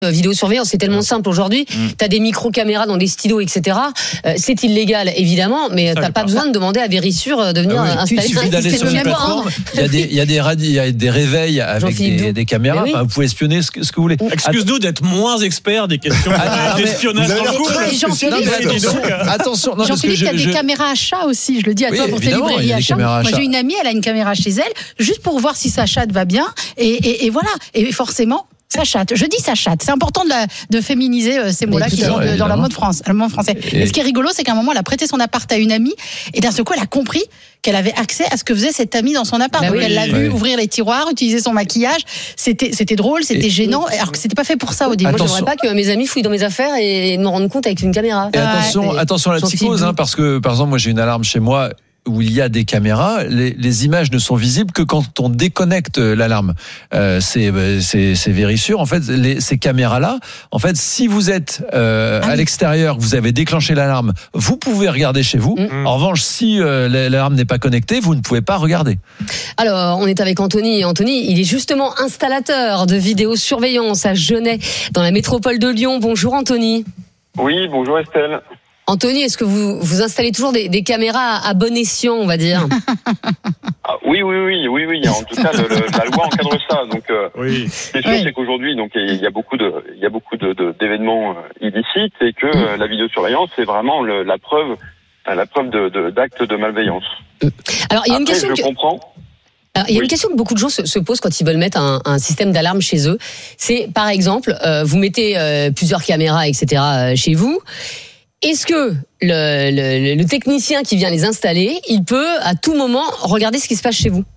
Vidéosurveillance, c'est tellement simple aujourd'hui. T'as des micro-caméras dans des stylos, etc. C'est illégal, évidemment, mais t'as pas besoin de demander à Vérissure de venir installer ça. Il suffit d'aller sur une plateforme. Il y a des réveils avec des caméras. Enfin, vous pouvez espionner ce que vous voulez. Excuse-nous d'être moins experts des questions d'espionnage en couple. Attention. Jean-Philippe, il y a des caméras à chat aussi. Je le dis à toi pour tes librairies à chat. Moi, j'ai une amie, elle a une caméra chez elle, juste pour voir si sa chatte va bien. Et voilà. Et forcément, sa chatte. Je dis sa chatte. C'est important de féminiser ces mots-là qui sont dans le monde français. Et ce qui est rigolo, c'est qu'à un moment, elle a prêté son appart à une amie et d'un seul coup, elle a compris qu'elle avait accès à ce que faisait cette amie dans son appart. Donc elle l'a vu ouvrir les tiroirs, utiliser son maquillage. C'était drôle, c'était gênant, alors que c'était pas fait pour ça au début. Moi, j'aimerais pas que mes amis fouillent dans mes affaires et me rendent compte avec une caméra. Et attention à la psychose, parce que par exemple, moi j'ai une alarme chez moi où il y a des caméras, les images ne sont visibles que quand on déconnecte l'alarme. C'est Vérissure. En fait, ces caméras-là, en fait, si vous êtes à l'extérieur, vous avez déclenché l'alarme, vous pouvez regarder chez vous. En revanche, si l'alarme n'est pas connectée, vous ne pouvez pas regarder. Alors, on est avec Anthony. Anthony, il est justement installateur de vidéosurveillance à Genêt, dans la métropole de Lyon. Bonjour Anthony. Oui, bonjour Estelle. Anthony, est-ce que vous installez toujours des caméras à bon escient, on va dire? Oui. En tout cas, la loi encadre ça. Donc, c'est sûr, c'est qu'aujourd'hui, donc il y a beaucoup d'événements illicites et que la vidéosurveillance, c'est vraiment la preuve d'actes de malveillance. Alors, il y a une question. Je comprends. Alors, il y a une question que beaucoup de gens se posent quand ils veulent mettre un système d'alarme chez eux. C'est, par exemple, vous mettez plusieurs caméras, etc. chez vous. Est-ce que le technicien qui vient les installer, il peut à tout moment regarder ce qui se passe chez vous?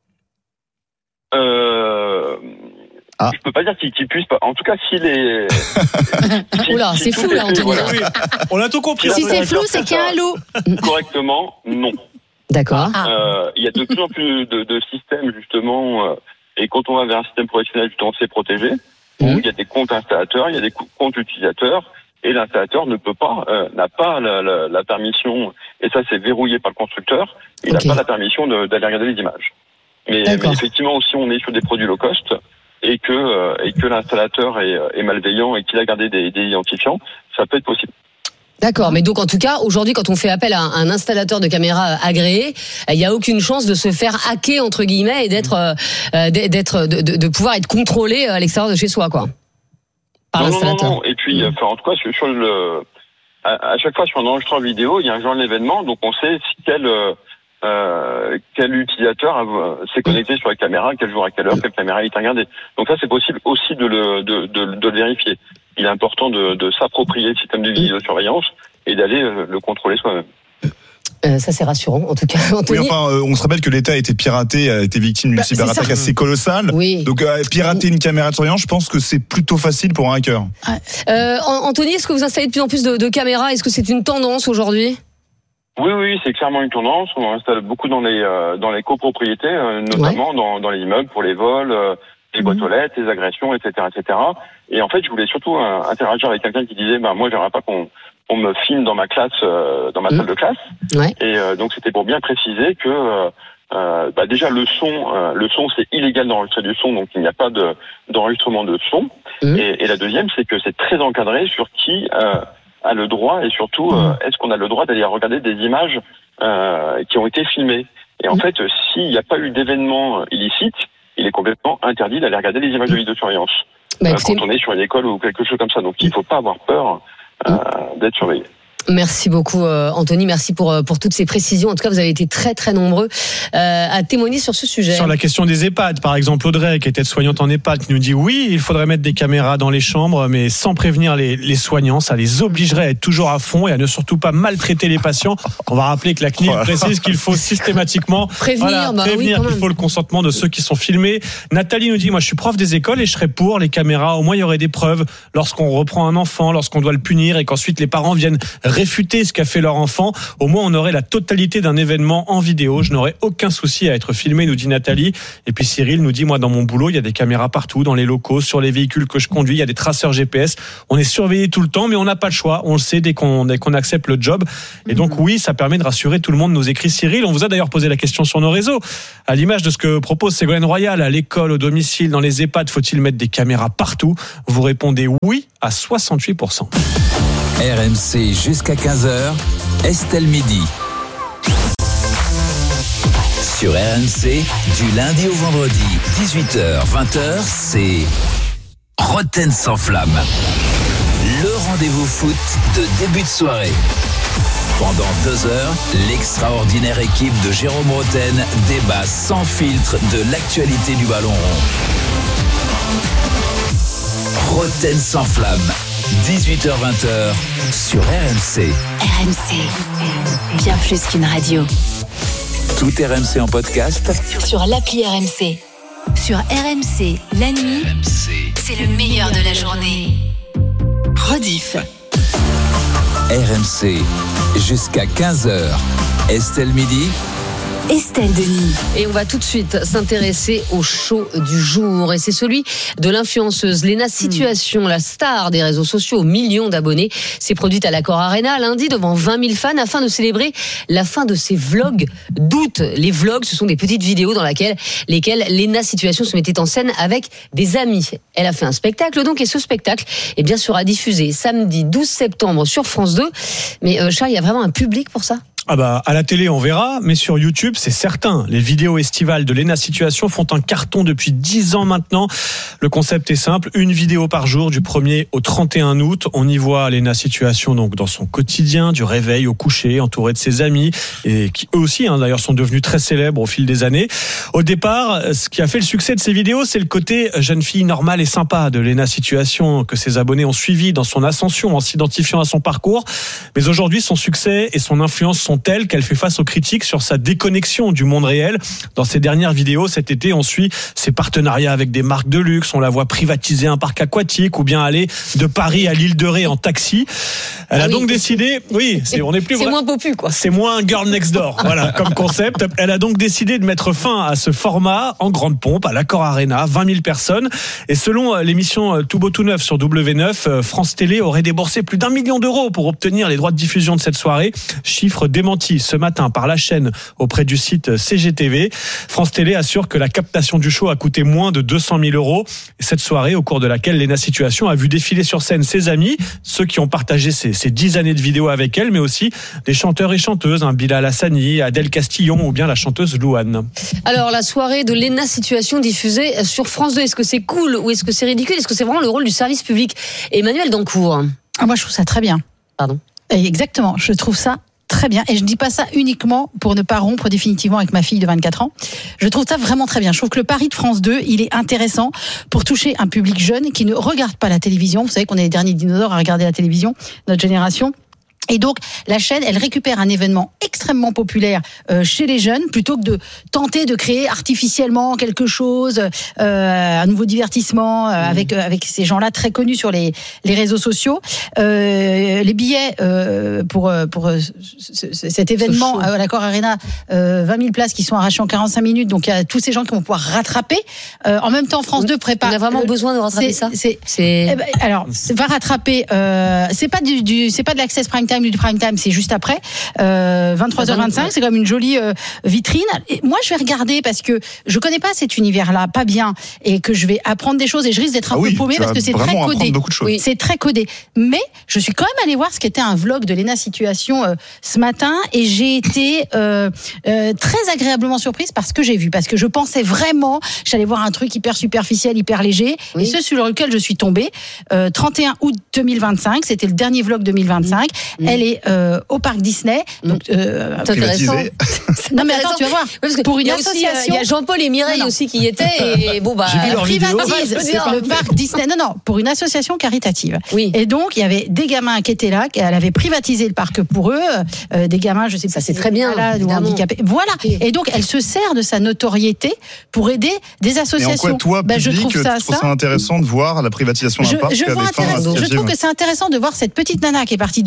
Je peux pas dire qu'il puisse pas. En tout cas, s'il est. Oula, c'est flou là, Anthony. Oui. On a tout compris. Si c'est flou, c'est qu'il y a un loup. Correctement, non. D'accord. Il y a de plus en plus de systèmes justement, et quand on va vers un système professionnel, justement, c'est protégé. Il y a des comptes installateurs, il y a des comptes utilisateurs. Et l'installateur n'a pas la permission, et ça c'est verrouillé par le constructeur, il n'a pas la permission d'aller regarder les images. Mais effectivement, si on est sur des produits low cost, et que l'installateur est malveillant et qu'il a gardé des identifiants, ça peut être possible. D'accord, mais donc en tout cas, aujourd'hui, quand on fait appel à un installateur de caméra agréé, il n'y a aucune chance de se faire hacker, entre guillemets, et de pouvoir être contrôlé à l'extérieur de chez soi, quoi. Non. Et puis, en tout cas, à chaque fois sur un enregistrement vidéo, il y a un genre d'événement, donc on sait quel utilisateur s'est connecté sur la caméra, quel jour, à quelle heure, quelle caméra il a regardé. Donc ça, c'est possible aussi de le vérifier. Il est important de s'approprier le système de vidéosurveillance et d'aller le contrôler soi-même. Ça c'est rassurant en tout cas, Anthony. Oui, on se rappelle que l'État a été victime d'une cyberattaque assez colossale. Oui. Donc pirater une caméra de surveillance, je pense que c'est plutôt facile pour un hacker. Anthony, est-ce que vous installez de plus en plus de caméras? Est-ce que c'est une tendance aujourd'hui? Oui, c'est clairement une tendance. On installe beaucoup dans les copropriétés, notamment dans les immeubles pour les vols, les boîtes aux lettres, les agressions, etc., etc. Et en fait, je voulais surtout interagir avec quelqu'un qui disait, moi, j'aimerais pas qu'on me filme dans ma classe, dans ma salle de classe. Ouais. Et donc c'était pour bien préciser que déjà le son c'est illégal d'enregistrer du son, donc il n'y a pas d'enregistrement de son. Et la deuxième, c'est que c'est très encadré sur qui a le droit, et surtout est-ce qu'on a le droit d'aller regarder des images qui ont été filmées. Et en fait, s'il n'y a pas eu d'événement illicite, il est complètement interdit d'aller regarder les images de vidéosurveillance quand on est sur une école ou quelque chose comme ça. Donc il ne faut pas avoir peur d'être surveillé. Merci beaucoup Anthony, merci pour toutes ces précisions. En tout cas, vous avez été très très nombreux à témoigner sur ce sujet. Sur la question des EHPAD, par exemple, Audrey, qui est aide-soignante en EHPAD, qui nous dit oui, il faudrait mettre des caméras dans les chambres, mais sans prévenir les soignants, ça les obligerait à être toujours à fond et à ne surtout pas maltraiter les patients. On va rappeler que la CNIL précise qu'il faut systématiquement prévenir qu'il faut le consentement de ceux qui sont filmés. Nathalie nous dit, moi je suis prof des écoles et je serais pour les caméras, au moins il y aurait des preuves lorsqu'on reprend un enfant, lorsqu'on doit le punir et qu'ensuite les parents viennent réfuter ce qu'a fait leur enfant. Au moins, on aurait la totalité d'un événement en vidéo. Je n'aurais aucun souci à être filmé, nous dit Nathalie. Et puis Cyril nous dit, moi, dans mon boulot, il y a des caméras partout, dans les locaux, sur les véhicules que je conduis, il y a des traceurs GPS. On est surveillé tout le temps, mais on n'a pas le choix. On le sait dès qu'on accepte le job. Et donc, oui, ça permet de rassurer tout le monde, nous écrit Cyril. On vous a d'ailleurs posé la question sur nos réseaux. À l'image de ce que propose Ségolène Royal, à l'école, au domicile, dans les EHPAD, faut-il mettre des caméras partout? Vous répondez oui à 68%. RMC jusqu'à 15h, Estelle Midi. Sur RMC, du lundi au vendredi, 18h, 20h, c'est Roten sans flamme. Le rendez-vous foot de début de soirée. Pendant 2 heures, l'extraordinaire équipe de Jérôme Roten débat sans filtre de l'actualité du ballon rond. Roten sans flamme, 18h-20h sur RMC. RMC, bien plus qu'une radio. Tout RMC en podcast sur l'appli RMC. Sur RMC, la nuit, c'est le meilleur de la journée. Rediff. RMC, jusqu'à 15h. Estelle Midi. Estelle Denis. Et on va tout de suite s'intéresser au show du jour. Et c'est celui de l'influenceuse Léna Situation, la star des réseaux sociaux aux millions d'abonnés. S'est produite à l'Accor Arena lundi devant 20 000 fans afin de célébrer la fin de ses vlogs d'août. Les vlogs, ce sont des petites vidéos dans lesquelles Léna Situation se mettait en scène avec des amis. Elle a fait un spectacle donc, et ce spectacle sera diffusé samedi 12 septembre sur France 2. Mais Charles, il y a vraiment un public pour ça ? Ah bah, à la télé, on verra, mais sur YouTube, c'est certain. Les vidéos estivales de Léna Situation font un carton depuis 10 ans maintenant. Le concept est simple, une vidéo par jour du 1er au 31 août. On y voit Léna Situation donc dans son quotidien, du réveil au coucher, entourée de ses amis, et qui eux aussi, d'ailleurs, sont devenus très célèbres au fil des années. Au départ, ce qui a fait le succès de ces vidéos, c'est le côté jeune fille normale et sympa de Léna Situation que ses abonnés ont suivi dans son ascension en s'identifiant à son parcours. Mais aujourd'hui, son succès et son influence sont telles qu'elle fait face aux critiques sur sa déconnexion du monde réel. Dans ses dernières vidéos cet été, on suit ses partenariats avec des marques de luxe, on la voit privatiser un parc aquatique ou bien aller de Paris à l'île de Ré en taxi. Elle a donc décidé, c'est moins popu quoi. C'est moins Girl Next Door, voilà, comme concept. Elle a donc décidé de mettre fin à ce format en grande pompe à l'Accor Arena, 20 000 personnes. Et selon l'émission Tout Beau Tout Neuf sur W9, France Télé aurait déboursé plus d'1 million d'euros pour obtenir les droits de diffusion de cette soirée. Chiffre démenti ce matin par la chaîne auprès du site CGTV. France Télé assure que la captation du show a coûté moins de 200 000 euros. Cette soirée, au cours de laquelle Léna Situation a vu défiler sur scène ses amis, ceux qui ont partagé ces 10 années de vidéos avec elle, mais aussi des chanteurs et chanteuses, Bilal Hassani, Adèle Castillon ou bien la chanteuse Louane. Alors, la soirée de Léna Situation diffusée sur France 2, est-ce que c'est cool ou est-ce que c'est ridicule? Est-ce que c'est vraiment le rôle du service public? Emmanuel Dancourt. Moi, je trouve ça très bien. Pardon. Exactement, je trouve ça très bien. Et je ne dis pas ça uniquement pour ne pas rompre définitivement avec ma fille de 24 ans. Je trouve ça vraiment très bien. Je trouve que le pari de France 2, il est intéressant pour toucher un public jeune qui ne regarde pas la télévision. Vous savez qu'on est les derniers dinosaures à regarder la télévision, notre génération. Et donc, la chaîne, elle récupère un événement extrêmement populaire chez les jeunes, plutôt que de tenter de créer artificiellement quelque chose, un nouveau divertissement avec ces gens-là très connus sur les réseaux sociaux. Les billets pour cet événement à l'Accor Arena, 20 000 places qui sont arrachées en 45 minutes. Donc, il y a tous ces gens qui vont pouvoir rattraper. En même temps, France 2 prépare. On a vraiment besoin de rattraper ça. Alors, va rattraper. C'est pas de l'Access Prime Time du prime time, c'est juste après 23h25, c'est comme une jolie vitrine. Et moi je vais regarder parce que je connais pas cet univers-là, pas bien, et que je vais apprendre des choses et je risque d'être un peu paumée parce que c'est très codé. C'est très codé. Mais je suis quand même allée voir ce qu'était un vlog de Léna Situation ce matin et j'ai été très agréablement surprise par ce que j'ai vu, parce que je pensais vraiment j'allais voir un truc hyper superficiel, hyper léger, et ce sur lequel je suis tombée. 31 août 2025, c'était le dernier vlog 2025. Elle est au parc Disney. Donc, c'est intéressant. Non mais attends, tu vas voir. Parce que pour une association, il y a Jean-Paul et Mireille aussi qui y étaient. Et bon elle privatise le parc Disney. Non, pour une association caritative. Oui. Et donc il y avait des gamins qui étaient là. Elle avait privatisé le parc pour eux. Des gamins, je sais pas. Ça c'est très bien. Malades ou handicapés. Voilà. Et donc elle se sert de sa notoriété pour aider des associations. Et en quoi toi, public, je trouve ça intéressant de voir la privatisation d'un parc. Je trouve que c'est intéressant de voir cette petite nana qui est partie de rien.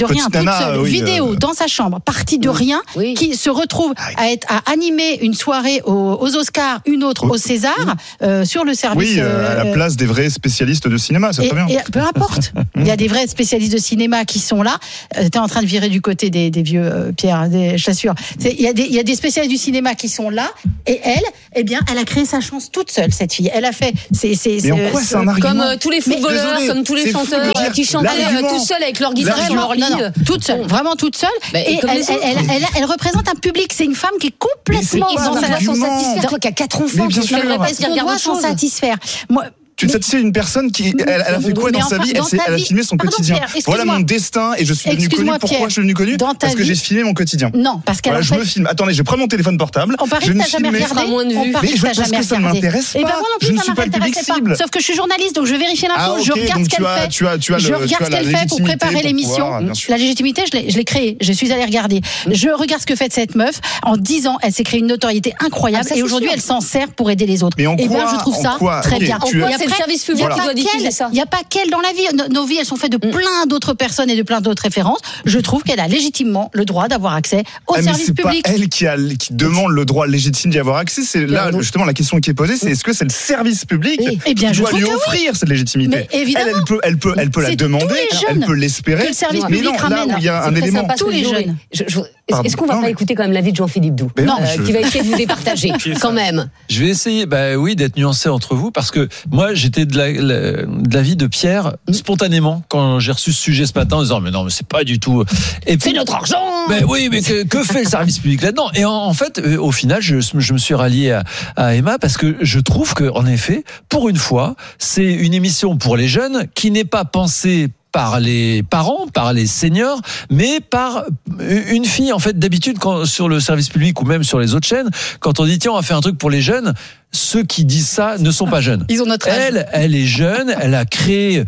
vidéo dans sa chambre, partie de rien, qui se retrouve à animer une soirée aux Oscars, une autre au César, sur le service. Oui, à la place des vrais spécialistes de cinéma, c'est très bien. Et peu importe, il y a des vrais spécialistes de cinéma qui sont là. T'es en train de virer du côté des vieux, Pierre, je t'assure. Il y a des spécialistes du cinéma qui sont là, et elle a créé sa chance toute seule, cette fille. Elle a fait. Mais en quoi c'est un argument ? Comme tous les footballeurs, comme tous les chanteurs qui chantaient tout seuls avec leur guitare sur leur lit. Toute seule, vraiment toute seule. Et elle représente un public. C'est une femme qui est complètement dans sa s'en satisfaire. Toi qui as 4 enfants, tu dois s'en satisfaire. Moi. Tu satisfais une personne qui elle a fait quoi dans sa vie ? Elle a filmé son quotidien. Voilà mon destin et je suis devenu connu. Pourquoi je suis devenu connu ? Parce que j'ai filmé mon quotidien. Non, parce qu'elle. Je me filme. Attendez, je prends mon téléphone portable. On parie que t'as jamais regardé. Parce que ça ne m'intéresse pas. Je ne suis pas le public cible. Sauf que je suis journaliste, donc je vérifie l'info, je regarde ce qu'elle fait. Je regarde ce qu'elle fait pour préparer l'émission. La légitimité, je l'ai créée. Je suis allée regarder. Je regarde ce que fait cette meuf. En 10 ans, elle s'est créée une notoriété incroyable et aujourd'hui, elle s'en sert pour aider les autres. Et bien, je trouve ça très bien. En quoi c'est le service public qui doit diffuser ça ? Il n'y a pas qu'elle dans la vie. Nos vies, elles sont faites de plein d'autres personnes et de plein d'autres références. Je trouve qu'elle a légitimement le droit d'avoir accès au service public. C'est pas elle qui demande le droit légitime d'y avoir accès. C'est là, justement, la question qui est posée, c'est est-ce que c'est le service public qui doit lui offrir cette légitimité ? Elle peut la demander, elle peut l'espérer. Mais non, là où il y a un élément. Tous les jeunes. Est-ce qu'on va pas écouter quand même l'avis de Jean-Philippe Doux, qui va essayer de vous départager quand même ? Je vais essayer, d'être nuancé entre vous, parce que moi, j'étais de l'avis de Pierre spontanément quand j'ai reçu ce sujet ce matin en disant mais c'est pas du tout. Et puis, c'est notre argent. Mais oui, mais que fait le service public là-dedans ? Et en fait, au final, je me suis rallié à Emma parce que je trouve que en effet, pour une fois, c'est une émission pour les jeunes qui n'est pas pensée par les parents, par les seniors, mais par une fille. En fait, d'habitude, sur le service public ou même sur les autres chaînes, quand on dit tiens, on va faire un truc pour les jeunes, ceux qui disent ça ne sont pas jeunes. Ils ont notre âge. Elle est jeune, elle a créé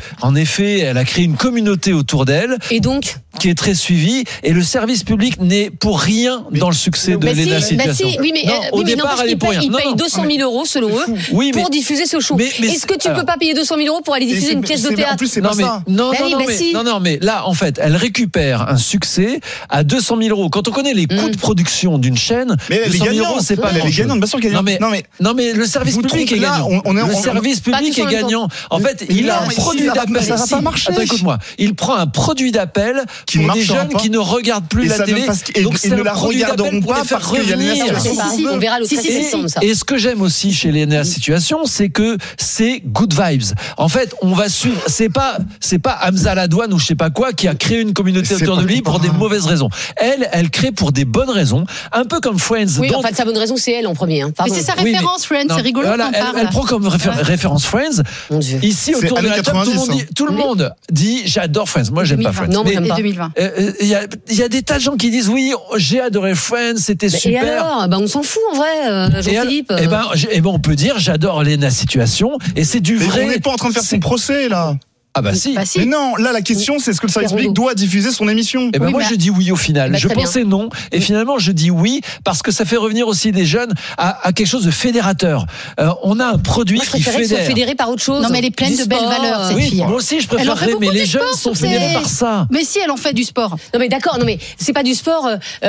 une communauté autour d'elle. Et donc qui est très suivie, et le service public n'est pour rien dans le succès de Léna Situation. Au départ, elle est pour rien. Ils payent 200 000 euros, selon eux, pour diffuser ce show. Est-ce que tu peux pas payer 200 000 euros pour aller diffuser une pièce de théâtre ? En plus, c'est pas ça. Non, mais là, en fait, elle récupère un succès à 200 000 euros. Quand on connaît les coûts de production d'une chaîne, 200 000 euros, c'est pas elle est gagnante, bien sûr qu'elle est gagnante. Non, mais le service public est gagnant. Le service public est gagnant. En fait, il a un produit d'appel. Ça va pas marcher. Attends, écoute-moi. Il prend un produit d'appel pour des jeunes qui ne regardent plus la télé. Donc ils ne la regarderont pas parce qu'il y a Léna Situation. On verra le 13 décembre, ça. Et ce que j'aime aussi chez Léna Situation, c'est que c'est good vibes. En fait, on va suivre. C'est pas Hamza Ladouane ou je sais pas quoi qui a créé une communauté autour de lui pour des mauvaises raisons. Elle crée pour des bonnes raisons, un peu comme Friends. Oui, en fait, sa bonne raison, c'est elle en premier. Mais c'est sa référence, Friends, c'est rigolo. Elle prend comme référence Friends. Ici, autour de la table, tout le monde dit j'adore Friends. Moi, j'aime pas Friends. Non, mais 2020. Il y a des tas de gens qui disent oui, j'ai adoré Friends, c'était super. Et alors, on s'en fout en vrai, Jean-Philippe. On peut dire j'adore Léna Situation, et c'est du vrai. On n'est pas en train de faire son procès là. Ah bah si. Mais non, là la question c'est est-ce que le service public doit diffuser son émission ? Moi je dis oui au final. Je pensais non, et finalement je dis oui parce que ça fait revenir aussi des jeunes à quelque chose de fédérateur. On a un produit qui fédère. Qu'elle soit fédérée par autre chose. Non mais elle est pleine de belles valeurs cette fille. Moi aussi je préférerais, mais les jeunes sont fédérés par ça. Mais si elle en fait du sport. Non mais d'accord, non mais c'est pas du sport.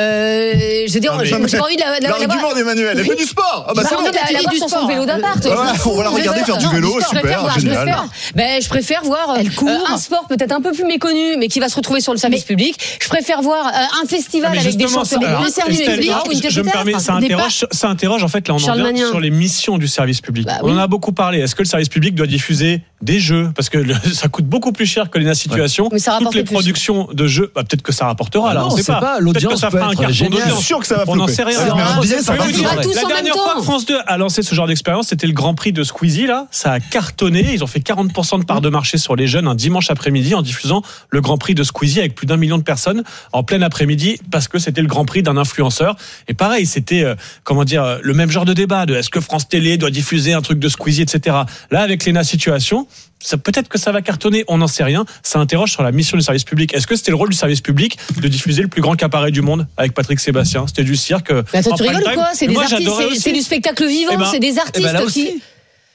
Je veux dire, j'ai pas envie de la. L'argument d'Emmanuel, elle fait du sport. Ah bah c'est bon. Elle a du sport sur son vélo d'appart. On va la regarder faire du vélo, super, génial. Je préfère voir un sport peut-être un peu plus méconnu, mais qui va se retrouver sur le service public. Je préfère voir un festival avec des chanteurs, le service public ou une pièce de théâtre. Ça interroge en fait, là on en vient sur les missions du service public. On en a beaucoup parlé. Est-ce que le service public doit diffuser des jeux ? Parce que ça coûte beaucoup plus cher que Léna Situation. Toutes les productions de jeux, peut-être que ça rapportera. Là, on ne sait pas. L'audience peut être géniale. Je suis sûr que ça va flopper. On n'en sait rien. La dernière fois que France 2 a lancé ce genre d'expérience, c'était le Grand Prix de Squeezie. Là, ça a cartonné. Ils ont fait 40% de part de marché sur les jeunes un dimanche après-midi en diffusant le Grand Prix de Squeezie avec plus d'1 million de personnes en plein après-midi parce que c'était le Grand Prix d'un influenceur. Et pareil, c'était le même genre de débat de est-ce que France Télé doit diffuser un truc de Squeezie, etc. Là, avec Léna Situation, peut-être que ça va cartonner, on n'en sait rien. Ça interroge sur la mission du service public. Est-ce que c'était le rôle du service public de diffuser le plus grand cabaret du monde avec Patrick Sébastien ? C'était du cirque. Mais attends, tu rigoles ou quoi ? C'est des artistes, c'est du spectacle vivant, c'est des artistes qui...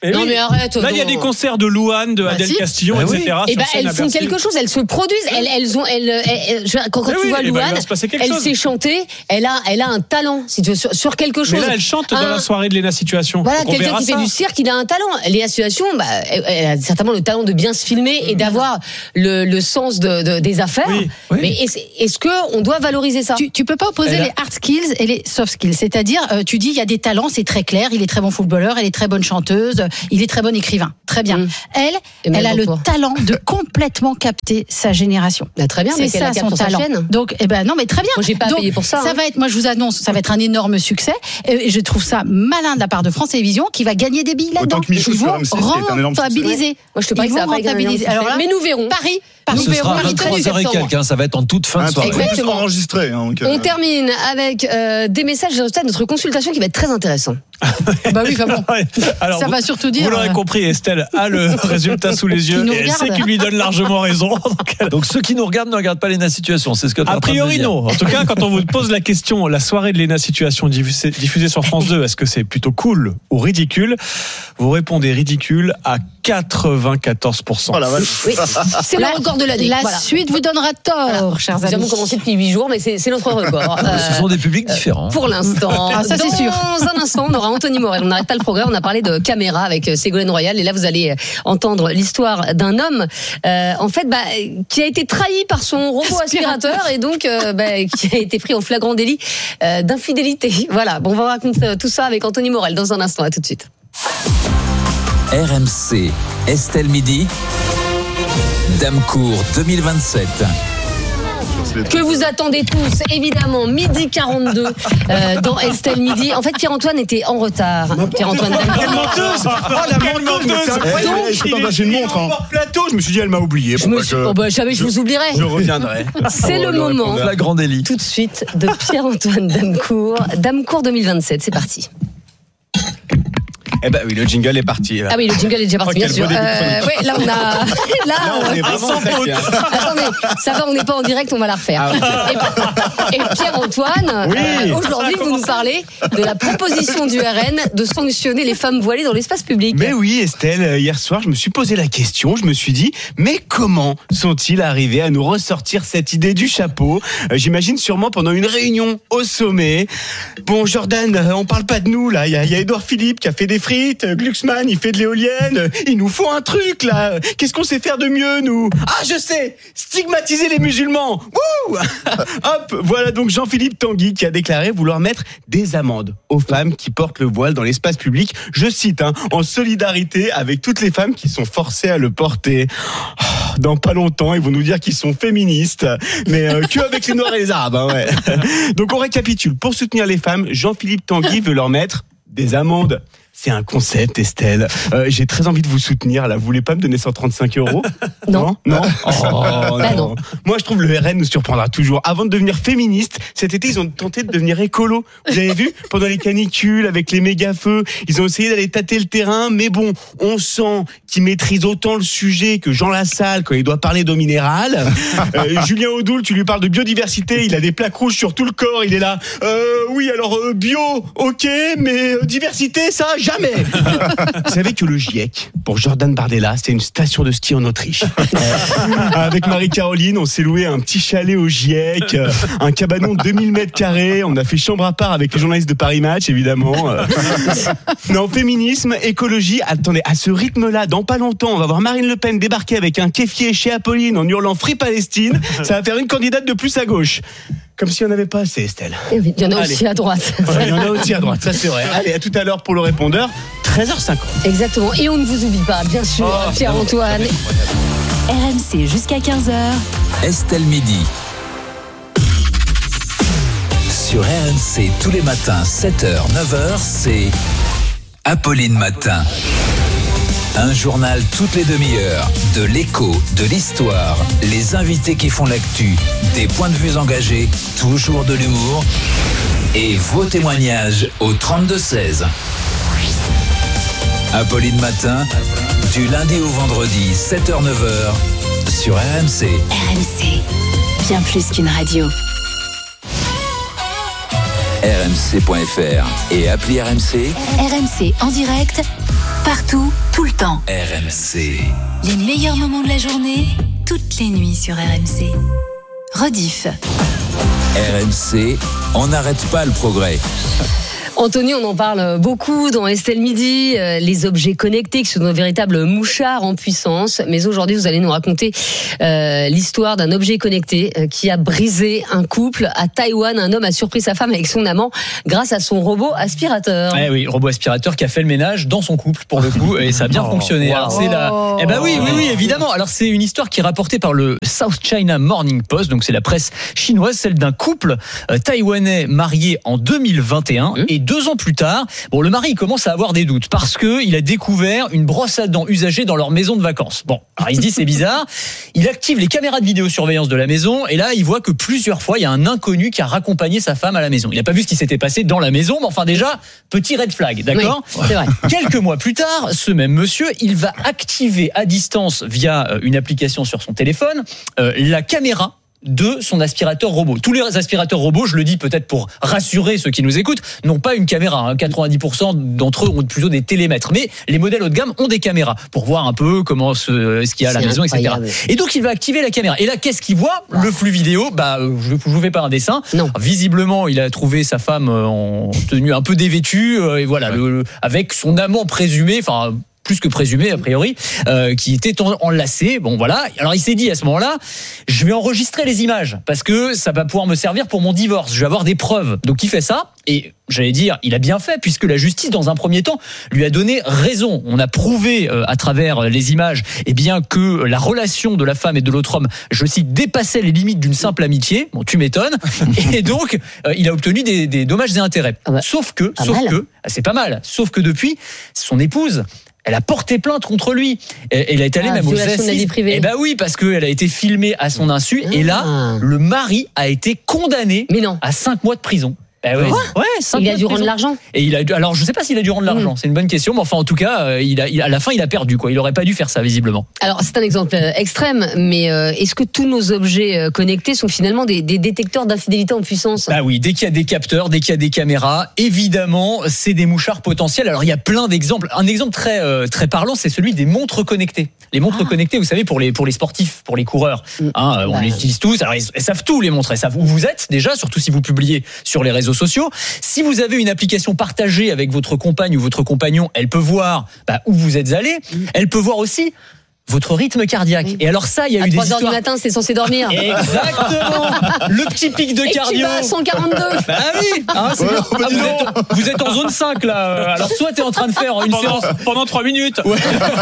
Non mais arrête. Là, il y a des concerts de Louane, de Adèle Castillon, etc. Et elles font quelque chose, elles se produisent. Quand tu vois Louane, elle sait chanter. Elle a un talent, si tu veux, sur quelque chose. Mais là, elle chante dans la soirée de Léna Situation. Voilà, quelqu'un qui fait du cirque, il a un talent. Léna Situation, elle a certainement le talent de bien se filmer et d'avoir le sens des affaires. Oui. Mais est-ce que on doit valoriser ça? Tu peux pas opposer les hard skills et les soft skills. C'est-à-dire, tu dis il y a des talents, c'est très clair. Il est très bon footballeur, elle est très bonne chanteuse, il est très bon écrivain. Très bien. Elle a le talent de complètement capter sa génération. Très bien, c'est ça son talent. Donc, non, mais très bien. Moi, j'ai pas payé pour ça. Ça va être, moi, je vous annonce, ça va être un énorme succès. Et je trouve ça malin de la part de France Télévisions qui va gagner des billes là-dedans. Autant que Michou sur M6, c'est un énorme rentabiliser. Moi, je te parie que ça va rentabiliser. Alors là, mais nous verrons. Paris. Ce sera à 23h et quelques, ça va être en toute fin de soirée. Exactement. Enregistré. On termine avec des messages de notre consultation qui va être très intéressant. Bah oui, bon. Alors, ça va surtout dire. Vous l'aurez compris, Estelle a le résultat sous les yeux et elle sait qu'il lui donne largement raison. Donc ceux qui nous regardent ne regardent pas Léna Situation, c'est ce que tu as a priori non. En tout cas, quand on vous pose la question, la soirée de Léna Situation diffusée sur France 2, est-ce que c'est plutôt cool ou ridicule? Vous répondez ridicule à 94%. Oh la vache. Oui, c'est le record de l'année. La suite vous donnera tort, chers amis. Nous avons commencé depuis 8 jours, mais c'est notre record. Ce sont des publics différents. Pour l'instant. Ça, c'est sûr. Dans un instant, on aura Anthony Morel. On n'arrête pas le programme. On a parlé de caméra avec Ségolène Royal. Et là, vous allez entendre l'histoire d'un homme, en fait, qui a été trahi par son robot aspirateur et donc qui a été pris en flagrant délit d'infidélité. Voilà. Bon, on va raconter tout ça avec Anthony Morel dans un instant. À tout de suite. RMC, Estelle Midi, Damecourt 2027. Que vous attendez tous, évidemment, midi 42 dans Estelle Midi. En fait, Pierre-Antoine était en retard. Pierre-Antoine Quelle menteuse! Oh, la menteuse! J'ai une montre. Plateau, je me suis dit, elle m'a oublié. Je vous oublierai. Je reviendrai. C'est le moment. La grande délit. Tout de suite de Pierre-Antoine Damecourt. Damecourt 2027, c'est parti. Eh ben oui, le jingle est parti. Ah oui, le jingle est déjà parti, bien sûr. Oui, là on a. Là, on est vraiment sans faute. Attendez, ça va, on n'est pas en direct, on va la refaire. Et Pierre-Antoine, aujourd'hui, vous nous parlez de la proposition du RN de sanctionner les femmes voilées dans l'espace public. Mais oui, Estelle, hier soir, je me suis posé la question. Je me suis dit, mais comment sont-ils arrivés à nous ressortir cette idée du chapeau? J'imagine sûrement pendant une réunion au sommet. Bon, Jordan, on parle pas de nous là. Il y a Édouard Philippe qui a fait des frites. Glucksmann, il fait de l'éolienne. Il nous faut un truc là. Qu'est-ce qu'on sait faire de mieux nous? Ah, je sais, stigmatiser les musulmans. Wouh. Hop, voilà donc Jean-Philippe Tanguy qui a déclaré vouloir mettre des amendes aux femmes qui portent le voile dans l'espace public. Je cite, en solidarité avec toutes les femmes qui sont forcées à le porter. Dans pas longtemps, ils vont nous dire qu'ils sont féministes, mais que avec les Noirs et les Arabes. Ouais. Donc on récapitule. Pour soutenir les femmes, Jean-Philippe Tanguy veut leur mettre des amendes. C'est un concept, Estelle. J'ai très envie de vous soutenir. Là, vous voulez pas me donner 135 €? Non. Non. Non. Moi, je trouve le RN nous surprendra toujours. Avant de devenir féministe, cet été, ils ont tenté de devenir écolo. Vous avez vu? Pendant les canicules, avec les méga-feux, ils ont essayé d'aller tâter le terrain. Mais bon, on sent qu'ils maîtrisent autant le sujet que Jean Lassalle quand il doit parler d'eau minérale. Julien Audoul, tu lui parles de biodiversité. Il a des plaques rouges sur tout le corps. Il est là. Oui, alors bio, ok, mais diversité, ça, jamais. Vous savez que le GIEC, pour Jordan Bardella, c'est une station de ski en Autriche. Avec Marie-Caroline, on s'est loué un petit chalet au GIEC, un cabanon de 2000 mètres carrés. On a fait chambre à part avec les journalistes de Paris Match, évidemment. Non, féminisme, écologie. Attendez, à ce rythme-là, dans pas longtemps, on va voir Marine Le Pen débarquer avec un kéfier chez Apolline en hurlant Free Palestine. Ça va faire une candidate de plus à gauche. Comme si on n'avait pas assez, Estelle. Il y en a aussi à droite. Il y en a aussi à droite, ça c'est vrai. Allez, à tout à l'heure pour le répondeur, 13h50. Exactement. Et on ne vous oublie pas, bien sûr, Pierre-Antoine. RMC jusqu'à 15h. Estelle Midi. Sur RMC tous les matins, 7h, 9h, c'est Apolline Matin. Un journal toutes les demi-heures, de l'écho, de l'histoire, les invités qui font l'actu, des points de vue engagés, toujours de l'humour et vos témoignages au 32-16. Apolline Matin, du lundi au vendredi, 7h-9h, sur RMC. RMC, bien plus qu'une radio. RMC.fr et appli RMC. RMC en direct, Partout, tout le temps. RMC. Les meilleurs moments de la journée, toutes les nuits sur RMC. Rediff. RMC, on n'arrête pas le progrès. Anthony, on en parle beaucoup dans Estelle Midi, les objets connectés qui sont de véritables mouchards en puissance. Mais aujourd'hui, vous allez nous raconter l'histoire d'un objet connecté qui a brisé un couple à Taïwan. Un homme a surpris sa femme avec son amant grâce à son robot aspirateur. Eh oui, robot aspirateur qui a fait le ménage dans son couple pour le coup et ça a bien fonctionné. Wow. Alors c'est Eh ben oui, évidemment. Alors c'est une histoire qui est rapportée par le South China Morning Post, donc c'est la presse chinoise, celle d'un couple taïwanais marié en 2021 et 2 ans plus tard, le mari commence à avoir des doutes parce que il a découvert une brosse à dents usagée dans leur maison de vacances. Bon, alors il se dit c'est bizarre. Il active les caméras de vidéosurveillance de la maison et là il voit que plusieurs fois il y a un inconnu qui a raccompagné sa femme à la maison. Il n'a pas vu ce qui s'était passé dans la maison, mais enfin déjà petit red flag, d'accord ? Oui, c'est vrai. Quelques mois plus tard, ce même monsieur, il va activer à distance via une application sur son téléphone la caméra de son aspirateur robot. Tous les aspirateurs robots, je le dis peut-être pour rassurer ceux qui nous écoutent, n'ont pas une caméra. 90% d'entre eux ont plutôt des télémètres. Mais les modèles haut de gamme ont des caméras pour voir un peu comment ce qu'il y a à la maison, incroyable. etc. Et donc, il va activer la caméra. Et là, qu'est-ce qu'il voit ? Le flux vidéo. Je vous fais pas un dessin. Non. Visiblement, il a trouvé sa femme en tenue un peu dévêtue. Et voilà, avec son amant présumé, enfin, plus que présumé a priori, qui était enlacé. Bon voilà. Alors il s'est dit à ce moment-là, je vais enregistrer les images parce que ça va pouvoir me servir pour mon divorce. Je vais avoir des preuves. Donc il fait ça et j'allais dire, il a bien fait puisque la justice dans un premier temps lui a donné raison. On a prouvé à travers les images, que la relation de la femme et de l'autre homme, je cite, dépassait les limites d'une simple amitié. Bon, tu m'étonnes. Et donc il a obtenu des dommages et intérêts. Sauf que, c'est pas mal. Sauf que depuis, son épouse, elle a porté plainte contre lui. Elle est allée même aux assises. Eh ben oui, parce qu'elle a été filmée à son insu. Et là, le mari a été condamné à 5 mois de prison. Ben oui. Il a dû rendre l'argent. Et alors je sais pas s'il a dû rendre l'argent, c'est une bonne question, mais enfin en tout cas, à la fin il a perdu quoi. Il aurait pas dû faire ça visiblement. Alors c'est un exemple extrême, mais est-ce que tous nos objets connectés sont finalement des détecteurs d'infidélité en puissance ? Bah oui, dès qu'il y a des capteurs, dès qu'il y a des caméras, évidemment c'est des mouchards potentiels. Alors il y a plein d'exemples. Un exemple très parlant, c'est celui des montres connectées. Les montres connectées, vous savez, pour les sportifs, pour les coureurs, on les utilise tous. Alors elles savent tout, les montres, elles savent où vous êtes déjà, surtout si vous publiez sur les réseaux sociaux. Si vous avez une application partagée avec votre compagne ou votre compagnon, elle peut voir où vous êtes allé. Elle peut voir aussi votre rythme cardiaque. Oui. Et alors ça, il y a eu des histoires. 3h du matin, c'est censé dormir. Exactement. Le petit pic de cardio. Et tu vas à 142. Bah oui. Vous êtes en zone 5 là. Alors soit t'es en train de faire une séance pendant 3 minutes. Ouais.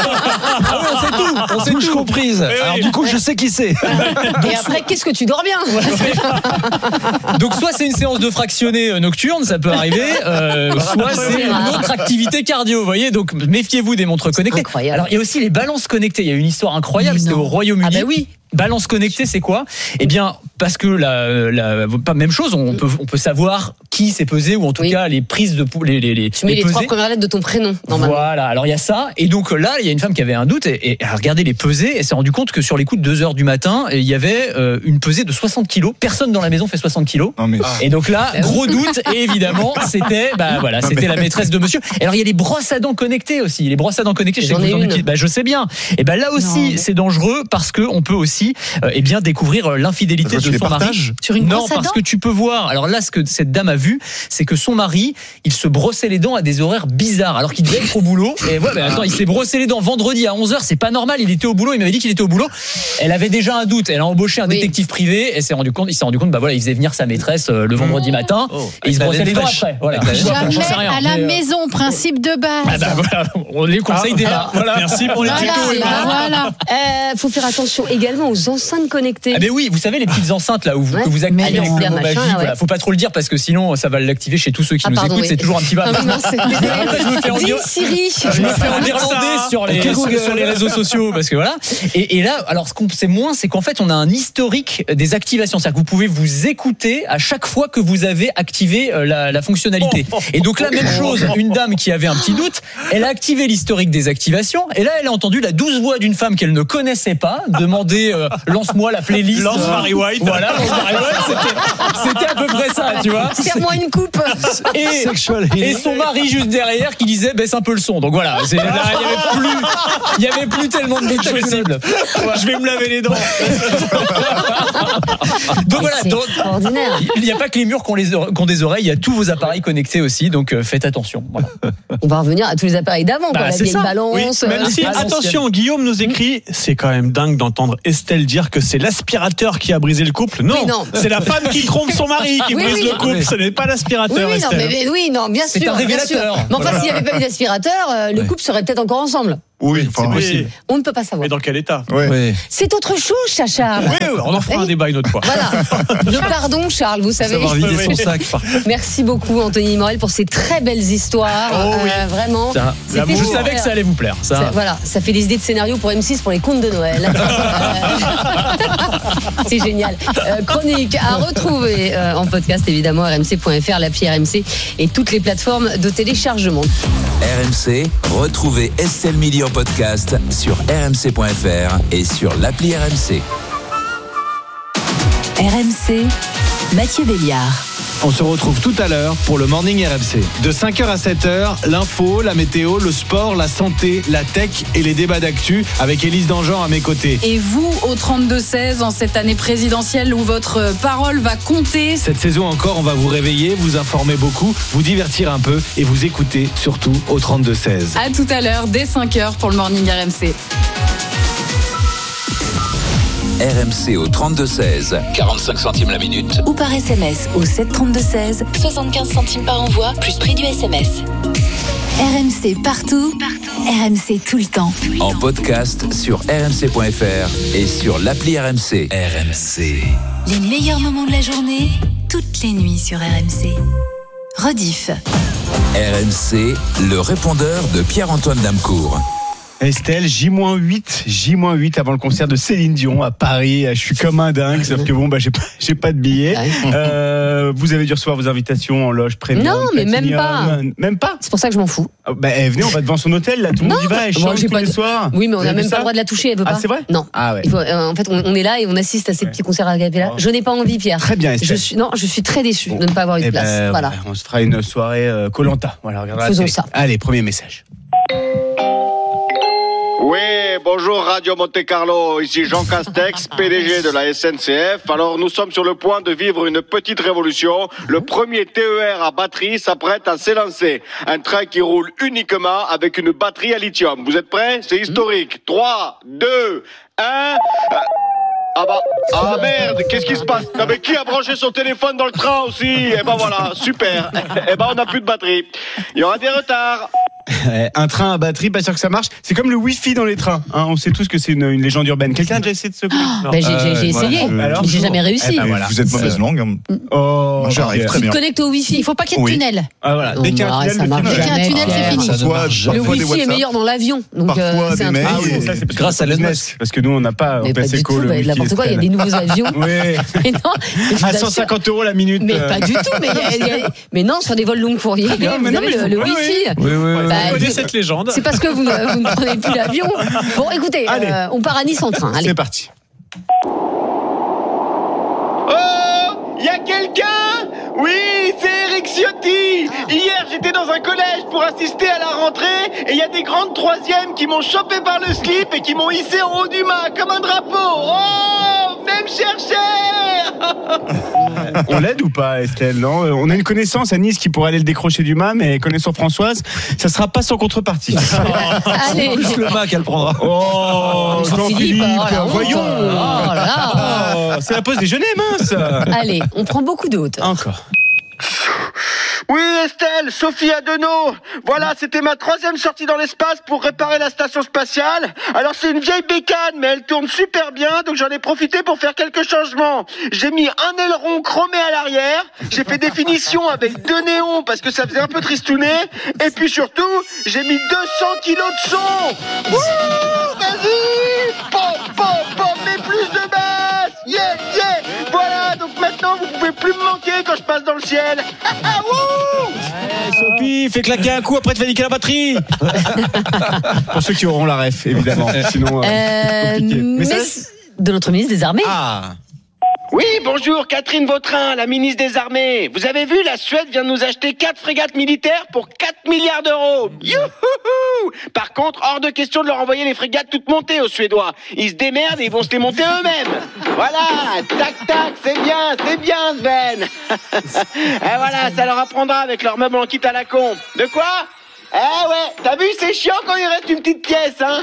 On sait tout. On sait tout comprise. Alors du coup, je sais qui c'est. Et après, qu'est-ce que tu dors bien ? Donc soit c'est une séance de fractionné nocturne, ça peut arriver. Soit c'est une autre activité cardio. Vous voyez. Donc méfiez-vous des montres connectées. Incroyable. Alors il y a aussi les balances connectées. Il y a une histoire incroyable, c'était au Royaume-Uni. Ah bah oui. Balance connectée, c'est quoi ? Parce que pas même chose, on peut savoir qui s'est pesé ou en tout cas les prises de les tu mets les 3 premières lettres de ton prénom normalement. Voilà, alors il y a ça et donc là il y a une femme qui avait un doute et elle a regardé les pesées et s'est rendu compte que sur les coups de 2h du matin, il y avait une pesée de 60 kilos. Personne dans la maison fait 60 kilos. Et donc là, gros doute et évidemment, c'était c'était la maîtresse de monsieur. Et alors il y a les brosses à dents connectées aussi, les brosses à dents connectées, je sais bien. Et là aussi c'est dangereux parce que on peut aussi découvrir l'infidélité de son mari. Sur une brosse à dents ? Parce que tu peux voir. Alors là, ce que cette dame a vu, c'est que son mari, il se brossait les dents à des horaires bizarres, alors qu'il devait être au boulot. Et attends, il s'est brossé les dents vendredi à 11h, c'est pas normal. Il était au boulot. Il m'avait dit qu'il était au boulot. Elle avait déjà un doute. Elle a embauché un détective privé. Et il s'est rendu compte, il faisait venir sa maîtresse le vendredi matin. Et il se brossait les dents après. Voilà. Jamais à la maison, principe de base. On les conseille déjà. Merci pour les tutos. Faut faire attention également aux enceintes connectées. Ah ben oui, vous savez les petites enceintes là que vous activez avec le mot magique. Faut pas trop le dire parce que sinon ça va l'activer chez tous ceux qui nous écoutent. C'est toujours un petit peu. Siri. Je me fais en irlandais sur les réseaux sociaux parce que voilà. Et là, alors ce qu'on sait moins, c'est qu'en fait on a un historique des activations. C'est-à-dire que vous pouvez vous écouter à chaque fois que vous avez activé la fonctionnalité. Et donc là, même chose, une dame qui avait un petit doute, elle a activé l'historique des activations et là elle a entendu la douce voix d'une femme qu'elle ne connaissait pas demander lance-moi la playlist. Lance Barry White. Voilà, c'était à peu près ça, tu vois. Serre-moi une coupe. Et son mari juste derrière qui disait baisse un peu le son. Donc voilà, il y avait plus tellement de bouches possibles. Je vais me laver les dents. Donc voilà, il n'y a pas que les murs qui ont des oreilles, il y a tous vos appareils connectés aussi, donc faites attention. Voilà. On va revenir à tous les appareils d'avant, la vieille balance. Oui, même si, attention, Guillaume nous écrit, c'est quand même dingue d'entendre Estelle dire que c'est l'aspirateur qui a brisé le couple. Non, c'est la femme qui trompe son mari qui brise le couple, ce n'est pas l'aspirateur. Bien sûr. C'est un révélateur. Mais enfin, s'il n'y avait pas eu d'aspirateur, le couple serait peut-être encore ensemble. Oui, c'est possible. On ne peut pas savoir. Mais dans quel état? Oui. C'est autre chose, Charles. Oui, on en fera un débat une autre fois. Voilà. Le pardon, Charles, vous savez. Savoir vider son sac. Merci beaucoup, Anthony Morel, pour ces très belles histoires. Vraiment. Je savais que ça allait vous plaire. Voilà, ça fait des idées de scénario pour M6 pour les contes de Noël. C'est génial. Chronique à retrouver en podcast, évidemment, rmc.fr, l'appli RMC et toutes les plateformes de téléchargement. RMC, retrouvez Estelle Mili en podcast sur rmc.fr et sur l'appli RMC. RMC, Mathieu Béliard. On se retrouve tout à l'heure pour le Morning RMC. De 5h à 7h, l'info, la météo, le sport, la santé, la tech et les débats d'actu avec Élise Dangean à mes côtés. Et vous, au 32-16, en cette année présidentielle où votre parole va compter. Cette saison encore, on va vous réveiller, vous informer beaucoup, vous divertir un peu et vous écouter surtout au 32-16. À tout à l'heure, dès 5h pour le Morning RMC. RMC au 32-16, 45 centimes la minute. Ou par SMS au 732-16, 75 centimes par envoi, plus prix du SMS. RMC partout, RMC tout le temps. En podcast sur rmc.fr et sur l'appli RMC. RMC. Les meilleurs moments de la journée, toutes les nuits sur RMC. Rediff. RMC, le répondeur de Pierre-Antoine Damcourt. Estelle, J-8 avant le concert de Céline Dion à Paris. Je suis comme un dingue, sauf que j'ai pas de billets. Vous avez dû recevoir vos invitations en loge premium. Non, mais même pas. Même pas. C'est pour ça que je m'en fous. Venez, on va devant son hôtel, là, tout le monde y va, elle chante tous les soirs. Oui, mais on n'a même pas le droit de la toucher, elle veut pas. Ah, c'est vrai? Non. Ah ouais. En fait, on est là et on assiste à ces petits concerts à cappella. Je n'ai pas envie, Pierre. Très bien, Estelle. Je suis très déçu de ne pas avoir eu de place. Voilà. On se fera une soirée Koh-Lanta. Voilà, regardera. Faisons ça. Allez, premier message. Oui, bonjour Radio Monte Carlo, ici Jean Castex, PDG de la SNCF. Alors nous sommes sur le point de vivre une petite révolution. Le premier TER à batterie s'apprête à s'élancer. Un train qui roule uniquement avec une batterie à lithium. Vous êtes prêts? C'est historique. 3, 2, 1... Ah merde, qu'est-ce qui se passe? Non mais qui a branché son téléphone dans le train aussi? Eh ben voilà, super. Eh ben on n'a plus de batterie. Il y aura des retards. Un train à batterie, pas sûr que ça marche. C'est comme le Wi-Fi dans les trains. On sait tous que c'est une légende urbaine. Quelqu'un a déjà essayé de se j'ai essayé, mais j'ai jamais réussi. Voilà. Vous êtes mauvaise langue. Moi, j'arrive très bien. Tu te connectes au Wi-Fi. Il faut pas qu'il y ait de tunnel. Voilà. Dès qu'il y a un tunnel, c'est fini. Le Wi-Fi est meilleur dans l'avion. Parfois des mails. Grâce à l'ENS. Parce que nous, on n'a pas au PSECO le Wi-Fi. N'importe quoi, il y a des nouveaux avions. Oui. À 150 € la minute. Mais pas du tout. Mais non, sur des vols longs courriers, vous avez le Wi-Fi. Vous connaissez cette légende. C'est parce que vous ne prenez plus l'avion. Bon, écoutez, on part à Nice en train. Allez. C'est parti. Oh, il y a quelqu'un? Oui, c'est Eric Ciotti. Hier, j'étais dans un collège pour assister à la rentrée et il y a des grandes troisièmes qui m'ont chopé par le slip et qui m'ont hissé en haut du mât comme un drapeau. Oh, venez me chercher. On l'aide ou pas, Estelle? Non, on a une connaissance à Nice qui pourrait aller le décrocher du mât, mais connaissant Françoise, ça sera pas sans contrepartie. Allez. Plus le mât qu'elle prendra. Oh, Jean-Philippe, voyons. C'est la pause déjeuner, mince. Allez, on prend beaucoup de hauteur. Encore. Oui, Estelle, Sophie Adenau. Voilà, c'était ma 3e sortie dans l'espace pour réparer la station spatiale. Alors c'est une vieille bécane, mais elle tourne super bien, donc j'en ai profité pour faire quelques changements. J'ai mis un aileron chromé à l'arrière, j'ai fait des finitions avec 2 néons parce que ça faisait un peu tristounet, et puis surtout, j'ai mis 200 kilos de son. Wouh, vas-y, pop, pop, pop, mais plus de basse. Yeah, yeah. Voilà, donc maintenant vous pouvez plus me manquer quand je passe dans le ciel. Sophie, fais claquer un coup, après tu vas niquer la batterie. Pour ceux qui auront la ref, évidemment. Sinon, compliqué. De notre ministre des Armées. Oui, bonjour, Catherine Vautrin, la ministre des Armées. Vous avez vu, la Suède vient de nous acheter 4 frégates militaires pour 4 milliards d'euros. Youhouhou! Par contre, hors de question de leur envoyer les frégates toutes montées aux Suédois. Ils se démerdent et ils vont se les monter eux-mêmes. Voilà, tac tac, c'est bien Sven. Et voilà, ça leur apprendra avec leur meuble en kit à la con. De quoi ? Ouais, t'as vu, c'est chiant quand il reste une petite pièce, hein.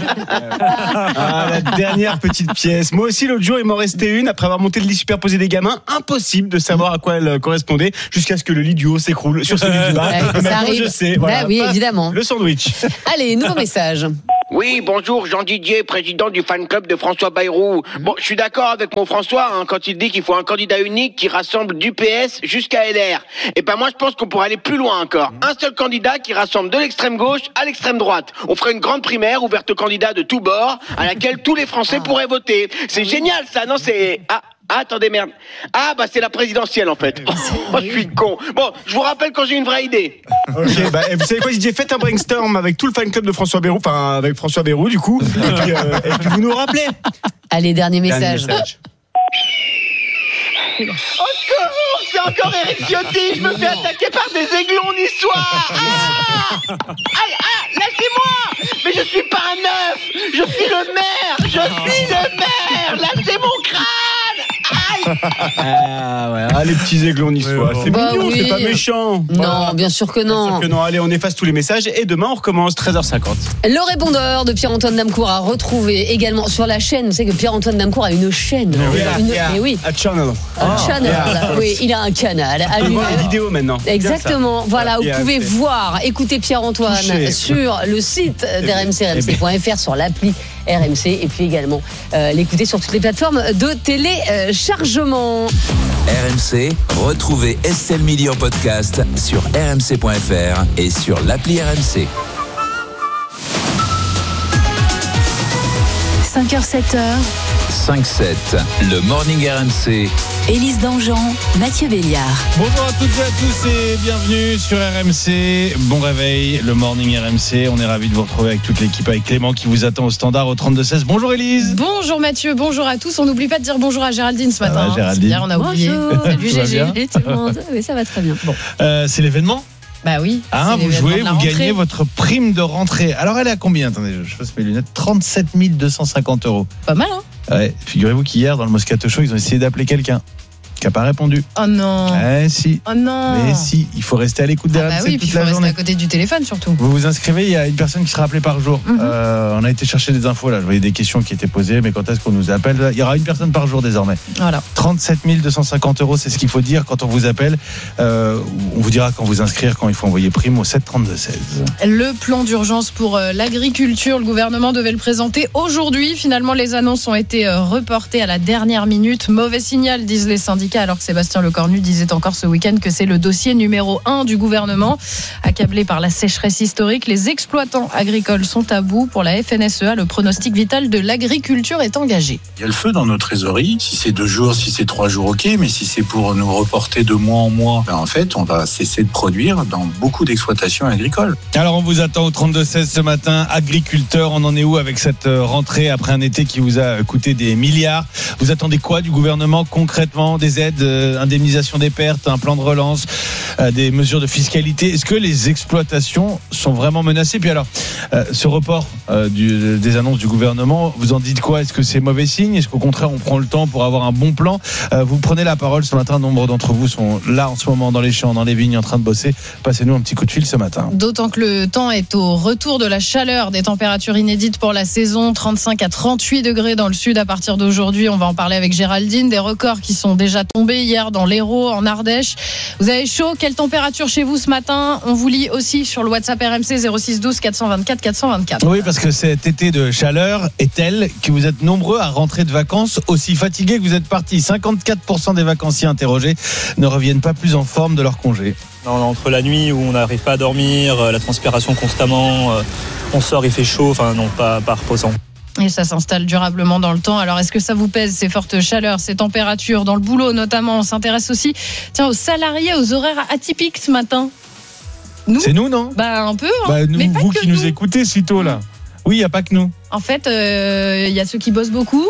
La dernière petite pièce. Moi aussi, l'autre jour, il m'en restait une après avoir monté le lit superposé des gamins. Impossible de savoir à quoi elle correspondait jusqu'à ce que le lit du haut s'écroule sur celui du bas. Et maintenant, je sais. Voilà. Oui, évidemment. Le sandwich. Allez, nouveau message. Oui, bonjour, Jean Didier, président du fan club de François Bayrou. Bon, je suis d'accord avec mon François quand il dit qu'il faut un candidat unique qui rassemble du PS jusqu'à LR. Et ben moi, je pense qu'on pourrait aller plus loin encore. Un seul candidat qui rassemble de l'extrême gauche à l'extrême droite. On ferait une grande primaire ouverte aux candidats de tous bords, à laquelle tous les Français pourraient voter. C'est génial, ça, non, c'est... attendez, merde. C'est la présidentielle, en fait. Je suis con. Bon, je vous rappelle quand j'ai une vraie idée. Ok, vous savez quoi, Didier, faites un brainstorm avec tout le fan club de François Bayrou, enfin, avec François Bayrou, du coup, et puis vous nous rappelez. Allez, dernier message. Au secours, c'est encore Éric Ciotti, je me fais attaquer par des aiglons niçois. Lâchez-moi. Mais je suis pas un œuf, je suis le maire, lâchez mon crâne. Les petits aiglons niçois, c'est mignon, oui. C'est pas méchant. Non, bien sûr que non. Allez, on efface tous les messages et demain on recommence 13h50. Le répondeur de Pierre-Antoine Damecourt a retrouvé également sur la chaîne. Vous savez que Pierre-Antoine Damecourt a une chaîne. Oui. A channel. Oui, il a un canal. On voit les vidéos maintenant. Exactement. Voilà, vous pouvez voir, écouter Pierre-Antoine sur le site d'RMC, rmc.fr, sur l'appli RMC, et puis également l'écouter sur toutes les plateformes de téléchargement. RMC, retrouvez Estelle Midi en podcast sur rmc.fr et sur l'appli RMC. 5h, 7h. 5-7, le Morning RMC. Élise Dangean, Mathieu Béliard. Bonjour à toutes et à tous et bienvenue sur RMC. Bon réveil, le Morning RMC. On est ravis de vous retrouver avec toute l'équipe, avec Clément qui vous attend au standard au 32-16. Bonjour Élise. Bonjour Mathieu, bonjour à tous. On n'oublie pas de dire bonjour à Géraldine ce matin. Géraldine. Hier, on a oublié. Salut GG. Tout le monde. Oui, ça va très bien. Bon. C'est l'événement. Bah oui. Vous jouez, vous gagnez votre prime de rentrée. Alors elle est à combien? Attendez, je fasse mes lunettes. 37 250 €. Pas mal, hein? Ouais. Figurez-vous qu'hier, dans le Moscato Show, ils ont essayé d'appeler quelqu'un qui n'a pas répondu. Oh non. Si. Oh non. Mais si, il faut rester à l'écoute d'RMC toute la journée. Puis il faut rester à côté du téléphone surtout. Vous vous inscrivez, il y a une personne qui sera appelée par jour. On a été chercher des infos là, je voyais des questions qui étaient posées, mais quand est-ce qu'on nous appelle? Il y aura une personne par jour désormais. Voilà. 37 250 €, c'est ce qu'il faut dire quand on vous appelle. On vous dira quand vous inscrire, quand il faut envoyer prime au 7 32 16. Le plan d'urgence pour l'agriculture, le gouvernement devait le présenter aujourd'hui. Finalement, les annonces ont été reportées à la dernière minute. Mauvais signal, disent les syndicats, alors que Sébastien Lecornu disait encore ce week-end que c'est le dossier numéro 1 du gouvernement. Accablé par la sécheresse historique, les exploitants agricoles sont à bout. Pour la FNSEA, le pronostic vital de l'agriculture est engagé. Il y a le feu dans nos trésoreries. Si c'est 2 jours, si c'est 3 jours, ok. Mais si c'est pour nous reporter de mois en mois, en fait, on va cesser de produire dans beaucoup d'exploitations agricoles. Alors, on vous attend au 32-16 ce matin. Agriculteurs, on en est où avec cette rentrée après un été qui vous a coûté des milliards? Vous attendez quoi du gouvernement concrètement? Des aides, indemnisation des pertes, un plan de relance, des mesures de fiscalité. Est-ce que les exploitations sont vraiment menacées? Puis alors, ce report des annonces du gouvernement, vous en dites quoi? Est-ce que c'est mauvais signe? Est-ce qu'au contraire, on prend le temps pour avoir un bon plan? Vous prenez la parole ce matin. Nombre d'entre vous sont là en ce moment dans les champs, dans les vignes, en train de bosser. Passez-nous un petit coup de fil ce matin. D'autant que le temps est au retour de la chaleur, des températures inédites pour la saison, 35 à 38 degrés dans le sud à partir d'aujourd'hui. On va en parler avec Géraldine. Des records qui sont déjà tombés hier dans l'Hérault, en Ardèche. Vous avez chaud? Quelle température chez vous ce matin? On vous lit aussi sur le WhatsApp RMC 06 12 424 424. Oui, parce que cet été de chaleur est tel que vous êtes nombreux à rentrer de vacances aussi fatigués que vous êtes partis. 54% des vacanciers interrogés ne reviennent pas plus en forme de leur congé. Non, entre la nuit où on n'arrive pas à dormir, la transpiration constamment, on sort, il fait chaud, pas reposant. Et ça s'installe durablement dans le temps. Alors, est-ce que ça vous pèse, ces fortes chaleurs, ces températures? Dans le boulot, notamment, on s'intéresse aussi aux salariés, aux horaires atypiques ce matin. Nous? C'est nous, non? Un peu. Nous, mais vous qui nous écoutez si tôt, là. Oui, il n'y a pas que nous. En fait, il y a ceux qui bossent beaucoup.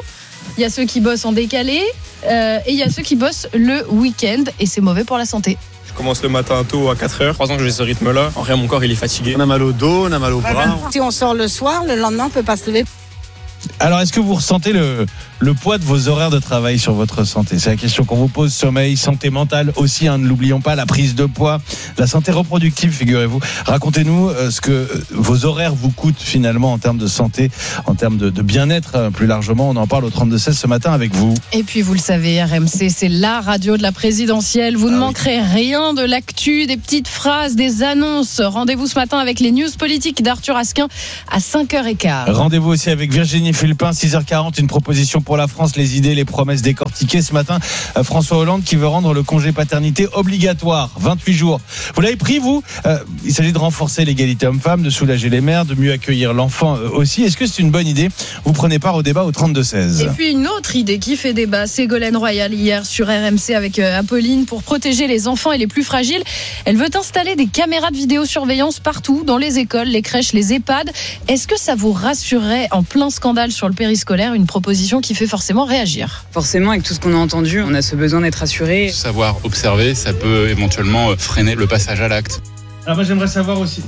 il y a ceux qui bossent en décalé et il y a ceux qui bossent le week-end et c'est mauvais pour la santé. Je commence le matin tôt à 4h. 3 ans que j'ai ce rythme-là. En rien, mon corps il est fatigué. On a mal au dos, on a mal au bras. Si on sort le soir, le lendemain on peut pas se lever. Alors, est-ce que vous ressentez le poids de vos horaires de travail sur votre santé? C'est la question qu'on vous pose. Sommeil, santé mentale aussi, ne l'oublions pas, la prise de poids, la santé reproductive, figurez-vous. Racontez-nous ce que vos horaires vous coûtent finalement en termes de santé, en termes de bien-être plus largement. On en parle au 32-16 ce matin avec vous. Et puis vous le savez, RMC, c'est la radio de la présidentielle. Vous ne manquerez rien de l'actu, des petites phrases, des annonces. Rendez-vous ce matin avec les news politiques d'Arthur Asquin à 5h15. Rendez-vous aussi avec Virginie Fulpin, 6h40, une proposition pour la France, les idées, les promesses décortiquées. Ce matin, François Hollande qui veut rendre le congé paternité obligatoire, 28 jours. Vous l'avez pris, vous? Il s'agit de renforcer l'égalité homme-femme, de soulager les mères, de mieux accueillir l'enfant aussi. Est-ce que c'est une bonne idée? Vous prenez part au débat au 32-16. Et puis une autre idée qui fait débat, Ségolène Royal hier sur RMC avec Apolline pour protéger les enfants et les plus fragiles. Elle veut installer des caméras de vidéosurveillance partout, dans les écoles, les crèches, les EHPAD. Est-ce que ça vous rassurerait en plein scandale sur le périscolaire, une proposition qui fait forcément réagir? Forcément, avec tout ce qu'on a entendu, on a ce besoin d'être rassuré. Savoir observer, ça peut éventuellement freiner le passage à l'acte. Alors moi j'aimerais savoir aussi,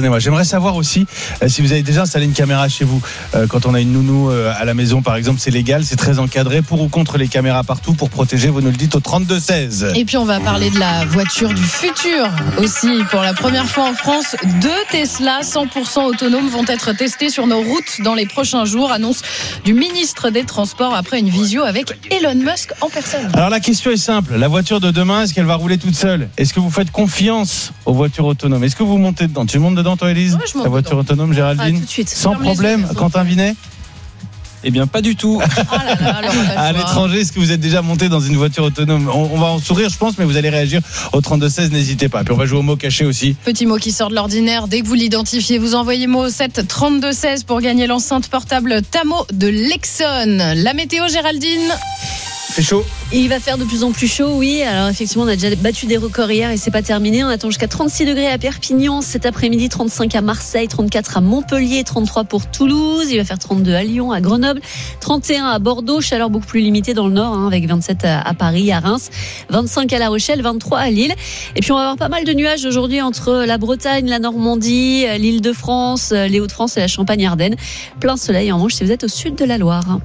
si vous avez déjà installé une caméra chez vous, quand on a une nounou à la maison par exemple, c'est légal, c'est très encadré, pour ou contre les caméras partout pour protéger, vous nous le dites au 32-16. Et puis on va parler de la voiture du futur aussi. Pour la première fois en France, 2 Tesla 100% autonomes vont être testés sur nos routes dans les prochains jours, annonce du ministre des Transports après une visio avec Elon Musk en personne. Alors la question est simple, la voiture de demain, est-ce qu'elle va rouler toute seule? Est-ce que vous faites confiance aux voitures autonomes? Est-ce que vous montez dedans? Tu montes dedans toi, Élise? Ouais, la voiture autonome, Géraldine? Tout de suite. Sans problème, Quentin Vinet? Eh bien, pas du tout. À l'étranger, est-ce que vous êtes déjà monté dans une voiture autonome? On va en sourire, je pense, mais vous allez réagir au 32-16, n'hésitez pas. Puis on va jouer au mot caché aussi. Petit mot qui sort de l'ordinaire. Dès que vous l'identifiez, vous envoyez mot au 7 32-16 pour gagner l'enceinte portable Tamo de Lexon. La météo, Géraldine? C'est chaud. Et il va faire de plus en plus chaud, oui. Alors effectivement, on a déjà battu des records hier et c'est pas terminé. On attend jusqu'à 36 degrés à Perpignan cet après-midi, 35 à Marseille, 34 à Montpellier, 33 pour Toulouse. Il va faire 32 à Lyon, à Grenoble, 31 à Bordeaux. Chaleur beaucoup plus limitée dans le nord, avec 27 à Paris, à Reims, 25 à La Rochelle, 23 à Lille. Et puis on va avoir pas mal de nuages aujourd'hui entre la Bretagne, la Normandie, l'Île-de-France, les Hauts-de-France et la Champagne-Ardenne. Plein soleil en revanche si vous êtes au sud de la Loire.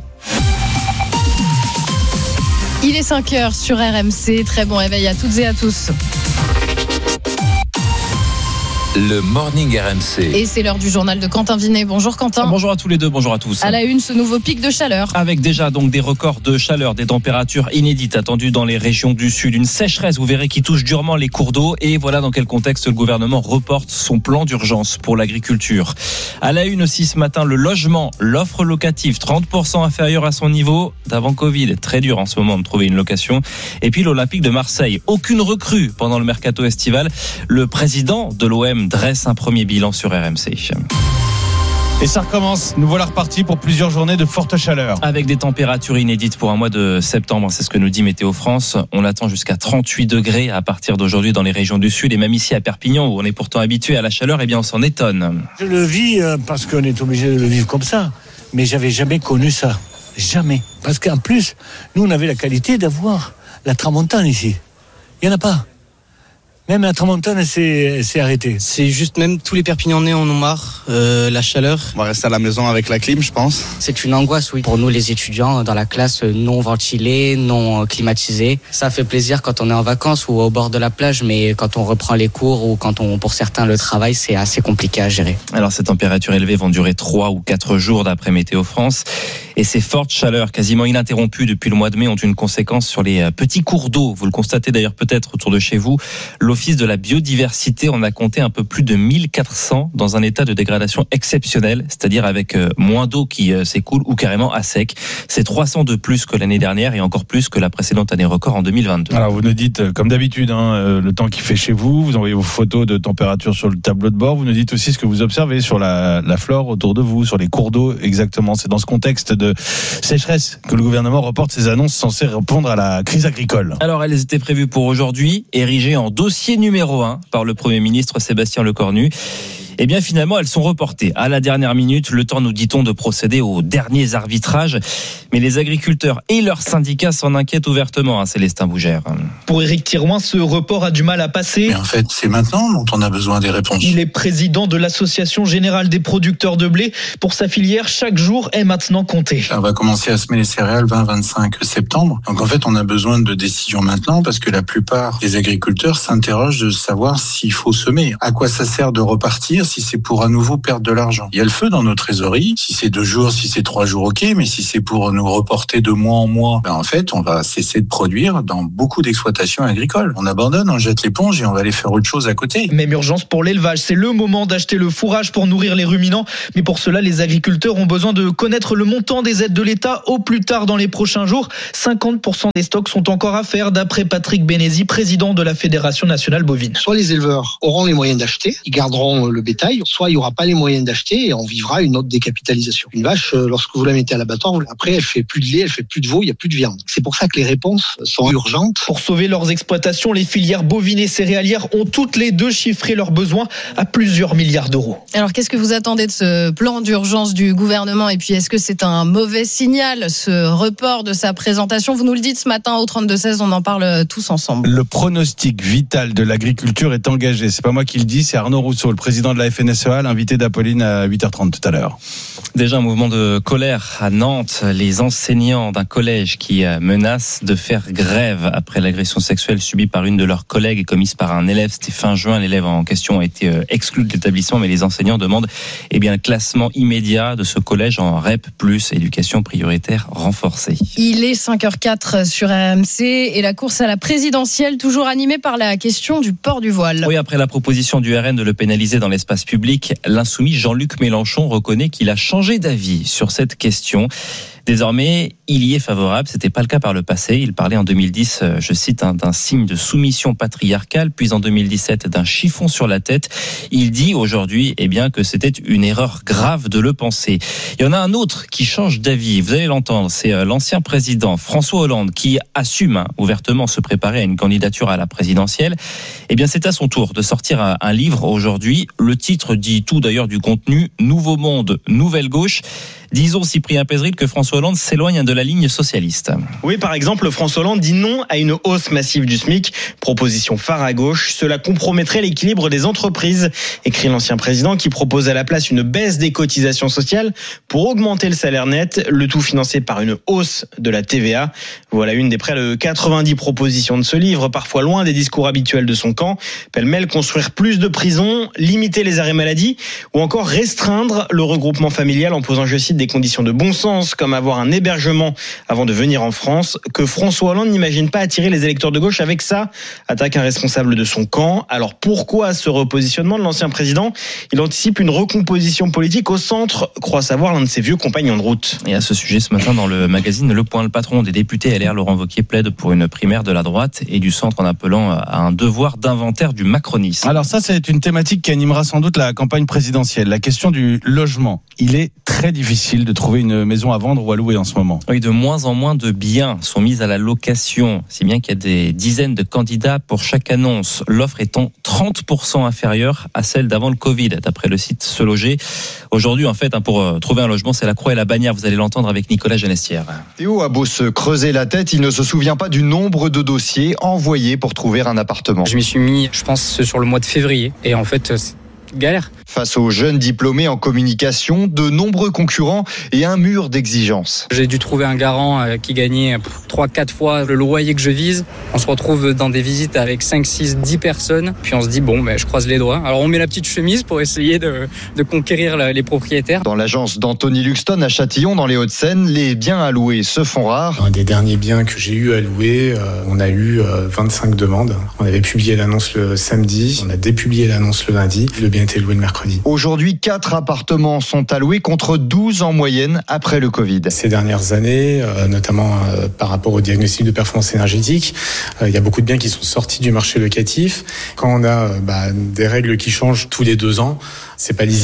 Il est 5h sur RMC. Très bon réveil à toutes et à tous. Le Morning RMC. Et c'est l'heure du journal de Quentin Vinet. Bonjour Quentin. Bonjour à tous les deux, bonjour à tous. À la une, ce nouveau pic de chaleur. Avec déjà donc des records de chaleur, des températures inédites attendues dans les régions du sud. Une sécheresse, vous verrez, qui touche durement les cours d'eau. Et voilà dans quel contexte le gouvernement reporte son plan d'urgence pour l'agriculture. À la une aussi ce matin, le logement, l'offre locative 30% inférieure à son niveau d'avant Covid. Très dur en ce moment de trouver une location. Et puis l'Olympique de Marseille. Aucune recrue pendant le mercato estival. Le président de l'OM dresse un premier bilan sur RMC. Et ça recommence. Nous voilà repartis pour plusieurs journées de forte chaleur. Avec des températures inédites pour un mois de septembre. C'est ce que nous dit Météo France. On attend jusqu'à 38 degrés à partir d'aujourd'hui dans les régions du sud. Et même ici à Perpignan, où on est pourtant habitué à la chaleur, eh bien on s'en étonne. Je le vis parce qu'on est obligé de le vivre comme ça. Mais j'avais jamais connu ça. Jamais. Parce qu'en plus, nous on avait la qualité d'avoir la tramontane ici. Il n'y en a pas. Même la tramontane c'est arrêté. C'est juste, même tous les Perpignanais en ont marre, la chaleur. On va rester à la maison avec la clim, je pense. C'est une angoisse, oui. Pour nous, les étudiants, dans la classe non ventilée, non climatisée. Ça fait plaisir quand on est en vacances ou au bord de la plage, mais quand on reprend les cours ou quand pour certains, le travail, c'est assez compliqué à gérer. Alors, ces températures élevées vont durer 3 ou 4 jours d'après Météo France. Et ces fortes chaleurs, quasiment ininterrompues depuis le mois de mai, ont une conséquence sur les petits cours d'eau. Vous le constatez d'ailleurs peut-être autour de chez vous. L'Office de la biodiversité en a compté un peu plus de 1400 dans un état de dégradation exceptionnel, c'est-à-dire avec moins d'eau qui s'écoule ou carrément à sec. C'est 300 de plus que l'année dernière et encore plus que la précédente année record en 2022. Alors vous nous dites, comme d'habitude, le temps qu'il fait chez vous, vous envoyez vos photos de température sur le tableau de bord, vous nous dites aussi ce que vous observez sur la flore autour de vous, sur les cours d'eau exactement. C'est dans ce contexte de sécheresse que le gouvernement reporte ses annonces censées répondre à la crise agricole. Alors elles étaient prévues pour aujourd'hui, érigées en dossier numéro 1 par le Premier ministre Sébastien Lecornu. Eh bien finalement elles sont reportées à la dernière minute. Le temps, nous dit-on, de procéder aux derniers arbitrages. Mais les agriculteurs et leurs syndicats s'en inquiètent ouvertement, Célestin Bougère. Pour Éric Thirouin, ce report a du mal à passer. Mais en fait, c'est maintenant dont on a besoin des réponses. Il est président de l'Association générale des producteurs de blé. Pour sa filière, chaque jour est maintenant compté. On va commencer à semer les céréales 20-25 septembre. Donc en fait, on a besoin de décisions maintenant parce que la plupart des agriculteurs s'interrogent de savoir s'il faut semer. À quoi ça sert de repartir si c'est pour à nouveau perdre de l'argent? Il y a le feu dans nos trésoreries. Si c'est 2 jours, si c'est 3 jours, ok. Mais si c'est pour nous reporter de mois en mois, en fait, on va cesser de produire dans beaucoup d'exploitations agricoles. On abandonne, on jette l'éponge et on va aller faire autre chose à côté. Même urgence pour l'élevage. C'est le moment d'acheter le fourrage pour nourrir les ruminants. Mais pour cela, les agriculteurs ont besoin de connaître le montant des aides de l'État au plus tard dans les prochains jours. 50% des stocks sont encore à faire, d'après Patrick Bénézy, président de la Fédération nationale bovine. Soit les éleveurs auront les moyens d'acheter, ils garderont le bétail, soit il n'y aura pas les moyens d'acheter et on vivra une autre décapitalisation. Une vache, lorsque vous la mettez à l'abattoir, après elle fait plus de lait, elle fait plus de veau, il n'y a plus de viande. C'est pour ça que les réponses sont urgentes. Pour sauver leurs exploitations, les filières bovines et céréalières ont toutes les deux chiffré leurs besoins à plusieurs milliards d'euros. Alors qu'est-ce que vous attendez de ce plan d'urgence du gouvernement et puis est-ce que c'est un mauvais signal, ce report de sa présentation? Vous nous le dites ce matin au 32-16, on en parle tous ensemble. Le pronostic vital de l'agriculture est engagé. C'est pas moi qui le dis, c'est Arnaud Rousseau, le président de la FNSEA, l'invité d'Apolline à 8h30 tout à l'heure. Déjà un mouvement de colère à Nantes. Les enseignants d'un collège qui menacent de faire grève après l'agression sexuelle subie par une de leurs collègues et commise par un élève. C'était fin juin. L'élève en question a été exclu de l'établissement, mais les enseignants demandent le classement immédiat de ce collège en REP+, éducation prioritaire renforcée. Il est 5h04 sur RMC et la course à la présidentielle toujours animée par la question du port du voile. Oui, après la proposition du RN de le pénaliser dans l'espace public, l'insoumis Jean-Luc Mélenchon reconnaît qu'il a changé d'avis sur cette question. Désormais, il y est favorable. C'était pas le cas par le passé. Il parlait en 2010, je cite, d'un signe de soumission patriarcale, puis en 2017 d'un chiffon sur la tête. Il dit aujourd'hui, que c'était une erreur grave de le penser. Il y en a un autre qui change d'avis. Vous allez l'entendre. C'est l'ancien président François Hollande qui assume ouvertement se préparer à une candidature à la présidentielle. C'est à son tour de sortir un livre aujourd'hui. Le titre dit tout d'ailleurs du contenu. Nouveau monde, nouvelle gauche. Disons, Cyprien Pézeril, que François Hollande s'éloigne de la ligne socialiste. Oui, par exemple, François Hollande dit non à une hausse massive du SMIC. Proposition phare à gauche. Cela compromettrait l'équilibre des entreprises, écrit l'ancien président, qui propose à la place une baisse des cotisations sociales pour augmenter le salaire net, le tout financé par une hausse de la TVA. Voilà une des près de 90 propositions de ce livre, parfois loin des discours habituels de son camp. Pêle-mêle, construire plus de prisons, limiter les arrêts maladie ou encore restreindre le regroupement familial en posant, je cite, des conditions de bon sens comme avoir un hébergement avant de venir en France. Que François Hollande n'imagine pas attirer les électeurs de gauche avec ça, attaque un responsable de son camp. Alors pourquoi ce repositionnement de l'ancien président? Il anticipe une recomposition politique au centre, croit savoir l'un de ses vieux compagnons de route. Et à ce sujet, ce matin dans le magazine Le Point, le patron des députés LR, Laurent Wauquiez, plaide pour une primaire de la droite et du centre en appelant à un devoir d'inventaire du macronisme. Alors ça, c'est une thématique qui animera sans doute la campagne présidentielle. La question du logement. Il est très difficile de trouver une maison à vendre ou à louer en ce moment. Oui, de moins en moins de biens sont mis à la location, si bien qu'il y a des dizaines de candidats pour chaque annonce. L'offre étant 30% inférieure à celle d'avant le Covid, d'après le site Se Loger. Aujourd'hui, en fait, pour trouver un logement, c'est la croix et la bannière. Vous allez l'entendre avec Nicolas Genestière. Théo a beau se creuser la tête, il ne se souvient pas du nombre de dossiers envoyés pour trouver un appartement. Je m'y suis mis, je pense, sur le mois de février. Et en fait, c'est galère. Face aux jeunes diplômés en communication, de nombreux concurrents et un mur d'exigences. J'ai dû trouver un garant qui gagnait 3-4 fois le loyer que je vise. On se retrouve dans des visites avec 5, 6, 10 personnes. Puis on se dit, je croise les doigts. Alors on met la petite chemise pour essayer de conquérir les propriétaires. Dans l'agence d'Anthony Luxton à Châtillon, dans les Hauts-de-Seine, les biens à louer se font rares. Un des derniers biens que j'ai eu à louer, on a eu 25 demandes. On avait publié l'annonce le samedi, on a dépublié l'annonce le lundi. Le bien était loué le mercredi. Aujourd'hui, 4 appartements sont alloués contre 12 en moyenne après le Covid. Ces dernières années, notamment par rapport au diagnostic de performance énergétique, il y a beaucoup de biens qui sont sortis du marché locatif. Quand on a des règles qui changent tous les 2 ans, c'est pas lisible pour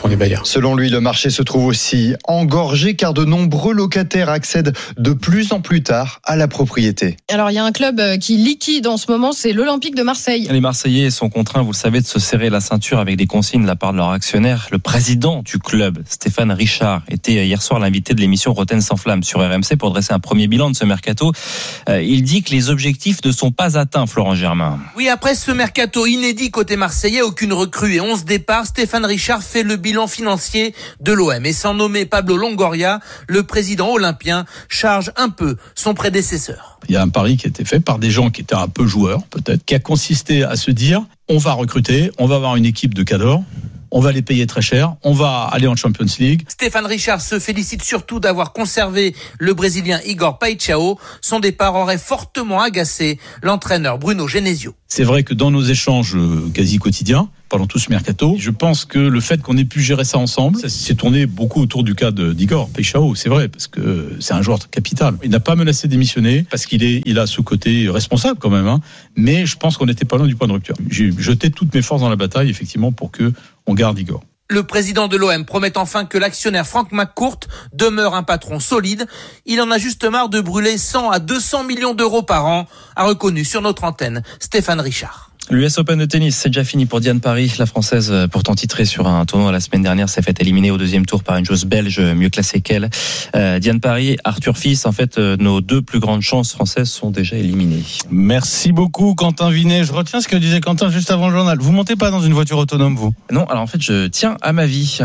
sont les bailleurs. Selon lui, le marché se trouve aussi engorgé car de nombreux locataires accèdent de plus en plus tard à la propriété. Alors, il y a un club qui liquide en ce moment, c'est l'Olympique de Marseille. Les Marseillais sont contraints, vous le savez, de se serrer la ceinture avec des consignes de la part de leur actionnaire. Le président du club, Stéphane Richard, était hier soir l'invité de l'émission Rotten sans flamme sur RMC pour dresser un premier bilan de ce mercato. Il dit que les objectifs ne sont pas atteints, Florent Germain. Oui, après ce mercato inédit côté marseillais, aucune recrue et 11 départs, Stéphane Richard fait le bilan financier de l'OM. Et sans nommer Pablo Longoria, le président olympien charge un peu son prédécesseur. Il y a un pari qui a été fait par des gens qui étaient un peu joueurs, peut-être, qui a consisté à se dire, on va recruter, on va avoir une équipe de cadors, on va les payer très cher, on va aller en Champions League. Stéphane Richard se félicite surtout d'avoir conservé le Brésilien Igor Paixão. Son départ aurait fortement agacé l'entraîneur Bruno Genesio. C'est vrai que dans nos échanges quasi quotidiens, pendant tout ce mercato, je pense que le fait qu'on ait pu gérer ça ensemble, ça s'est tourné beaucoup autour du cas d'Igor Paixão, c'est vrai, parce que c'est un joueur capital. Il n'a pas menacé de démissionner, parce qu'il a ce côté responsable quand même, mais je pense qu'on n'était pas loin du point de rupture. J'ai jeté toutes mes forces dans la bataille, effectivement, pour que on garde Igor. Le président de l'OM promet enfin que l'actionnaire Frank McCourt demeure un patron solide. Il en a juste marre de brûler 100 à 200 millions d'euros par an, a reconnu sur notre antenne Stéphane Richard. L'US Open de tennis, c'est déjà fini pour Diane Parry. La Française, pourtant titrée sur un tournoi la semaine dernière, s'est fait éliminer au deuxième tour par une joueuse belge mieux classée qu'elle. Diane Parry, Arthur Fils, en fait, nos deux plus grandes chances françaises sont déjà éliminées. Merci beaucoup, Quentin Vinet. Je retiens ce que disait Quentin juste avant le journal. Vous montez pas dans une voiture autonome, vous ? Non, alors en fait, je tiens à ma vie.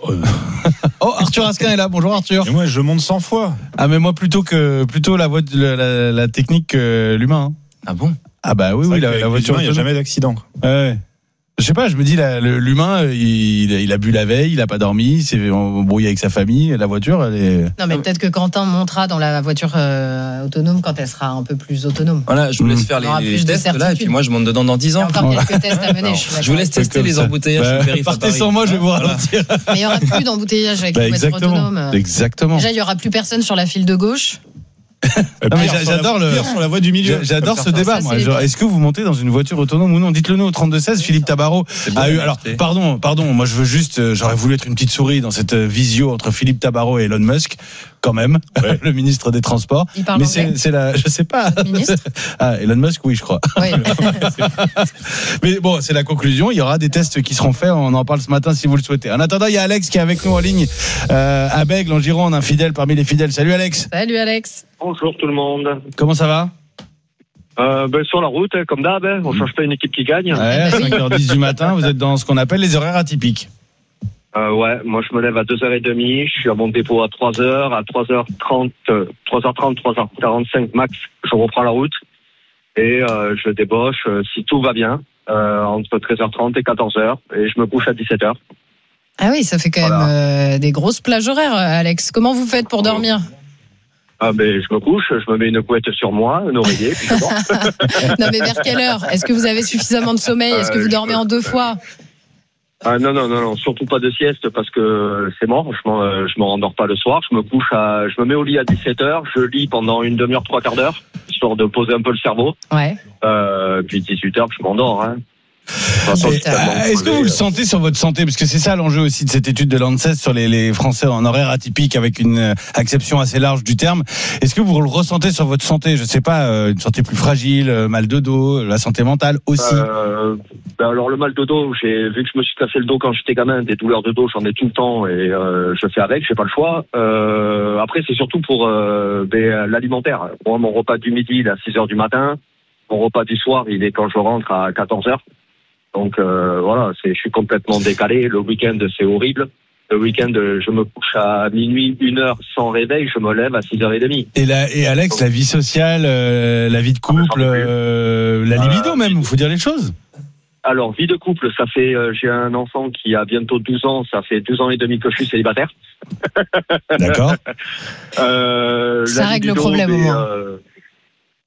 Oh, Arthur Asquin est là. Bonjour, Arthur. Et moi, je monte 100 fois. Ah, mais moi, plutôt la technique que l'humain. Ah bon ? Ah bah oui, la voiture, il n'y a jamais d'accident. Ouais. Je sais pas, je me dis l'humain, il a bu la veille, il a pas dormi, il s'est embrouillé avec sa famille, la voiture, elle est... Non, mais peut-être que Quentin montera dans la voiture autonome quand elle sera un peu plus autonome. Voilà, je vous laisse faire les tests là, et puis moi je monte dedans dans 10 ans. Il y a encore quelques tests à mener. Je vous laisse tester les embouteillages. Partez sans moi, je vais vous ralentir. Mais il n'y aura plus d'embouteillage avec les voitures autonomes. Exactement. Déjà, il n'y aura plus personne sur la file de gauche. Non, mais j'adore sur la voie du milieu. J'adore ce débat. Moi, genre, est-ce que vous montez dans une voiture autonome ou non ? Dites-le nous au 32-16. Philippe Tabarot a eu. Alors, pardon. Moi, je veux juste. J'aurais voulu être une petite souris dans cette visio entre Philippe Tabarot et Elon Musk, quand même, le ministre des Transports. Il parle anglais. C'est la. Je sais pas. Elon Musk, oui, je crois. Oui. Mais bon, c'est la conclusion. Il y aura des tests qui seront faits. On en parle ce matin si vous le souhaitez. En attendant, il y a Alex qui est avec nous en ligne à Bègles, en Gironde, un fidèle parmi les fidèles. Salut Alex. Salut Alex. Bonjour tout le monde. Comment ça va ? Sur la route, comme d'hab, on change pas une équipe qui gagne. Ouais, à 5h10 du matin, vous êtes dans ce qu'on appelle les horaires atypiques. Ouais, moi je me lève à 2h30, je suis à mon dépôt à 3h, à 3h30, 3h45 max, je reprends la route et je débauche si tout va bien entre 13h30 et 14h et je me couche à 17h. Ah oui, ça fait quand même des grosses plages horaires, Alex. Comment vous faites pour dormir ? Ah ben je me couche, je me mets une couette sur moi, un oreiller, puis je dors. Non mais vers quelle heure ? Est-ce que vous avez suffisamment de sommeil ? Est-ce que vous dormez en deux fois ? Non, surtout pas de sieste parce que c'est mort, je me rendors pas le soir, je me mets au lit à 17h, je lis pendant une demi-heure, trois quarts d'heure, histoire de poser un peu le cerveau. Ouais. Puis 18h, je m'endors, Est-ce que vous le sentez sur votre santé ? Parce que c'est ça l'enjeu aussi de cette étude de l'ANSES sur les Français en horaire atypique avec une acception assez large du terme. Est-ce que vous le ressentez sur votre santé ? Je sais pas, une santé plus fragile, mal de dos, la santé mentale aussi. Alors le mal de dos, vu que je me suis cassé le dos quand j'étais gamin, des douleurs de dos, j'en ai tout le temps et je fais avec, j'ai pas le choix. Après c'est surtout pour l'alimentaire. Moi mon repas du midi il est à 6h du matin, mon repas du soir il est quand je rentre à 14h. Donc voilà, je suis complètement décalé. Le week-end, c'est horrible. Le week-end, je me couche à minuit, 1h sans réveil, je me lève à 6h30. Et Alex, donc, la vie sociale, la vie de couple, la libido même, il faut dire les choses. Alors, vie de couple, ça fait, j'ai un enfant qui a bientôt 12 ans, ça fait 12 ans et demi que je suis célibataire. D'accord. Ça règle le problème au moins.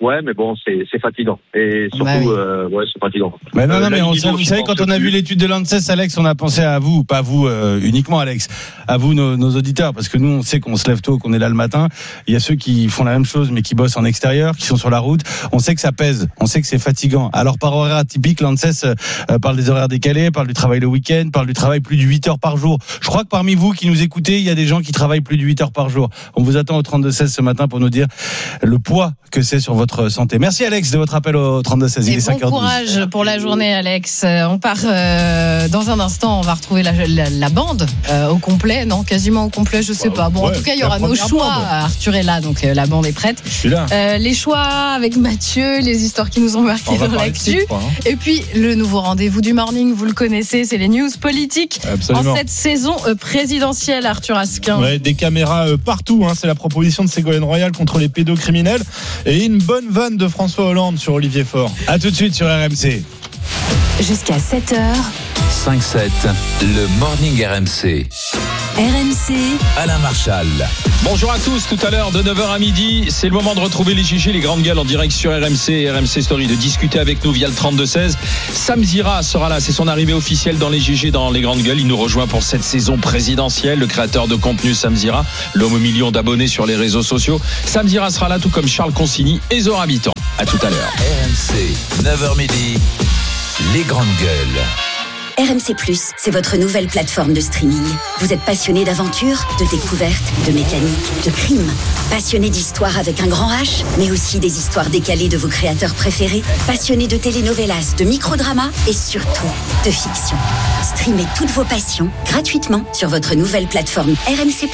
Ouais, mais bon, c'est fatigant. Et surtout, c'est fatigant. Mais non, mais vous savez, quand on a vu l'étude de l'ANSES, Alex, on a pensé à vous, pas vous uniquement, Alex, à vous, nos auditeurs, parce que nous, on sait qu'on se lève tôt, qu'on est là le matin. Il y a ceux qui font la même chose, mais qui bossent en extérieur, qui sont sur la route. On sait que ça pèse, on sait que c'est fatigant. Alors, par horaire atypique, l'ANSES parle des horaires décalés, parle du travail le week-end, parle du travail plus de 8 heures par jour. Je crois que parmi vous qui nous écoutez, il y a des gens qui travaillent plus de 8 heures par jour. On vous attend au 32-16 ce matin pour nous dire le poids que c'est sur votre santé. Merci Alex de votre appel au 32-16. Il est 5h12. Bon courage pour la journée, Alex. On part dans un instant. On va retrouver la bande au complet. Non, quasiment au complet, je sais pas. Bon, en tout cas, il y aura nos choix. Arthur est là, donc la bande est prête. Les choix avec Mathieu, les histoires qui nous ont marqué dans l'actu. Et puis, le nouveau rendez-vous du morning, vous le connaissez, c'est les news politiques. Absolument. En cette saison présidentielle, Arthur Asquin. Ouais, des caméras partout. C'est la proposition de Ségolène Royal contre les pédocriminels. Et une bonne vanne de François Hollande sur Olivier Faure. À tout de suite sur RMC. Jusqu'à 7h. 5-7, le morning RMC. RMC, Alain Marchal. Bonjour à tous, tout à l'heure de 9h à midi, c'est le moment de retrouver les GG, les grandes gueules en direct sur RMC et RMC Story, de discuter avec nous via le 32-16. Sam Zira sera là, c'est son arrivée officielle dans les GG, dans les grandes gueules. Il nous rejoint pour cette saison présidentielle, le créateur de contenu Sam Zira, l'homme aux millions d'abonnés sur les réseaux sociaux. Sam Zira sera là tout comme Charles Consigny et Zora Habitant. À tout à l'heure. RMC, 9h midi, les grandes gueules. RMC+, c'est votre nouvelle plateforme de streaming. Vous êtes passionné d'aventure, de découverte, de mécanique, de crime. Passionné d'histoire avec un grand H, mais aussi des histoires décalées de vos créateurs préférés. Passionné de telenovelas, de microdramas et surtout de fiction. Streamez toutes vos passions gratuitement sur votre nouvelle plateforme RMC+.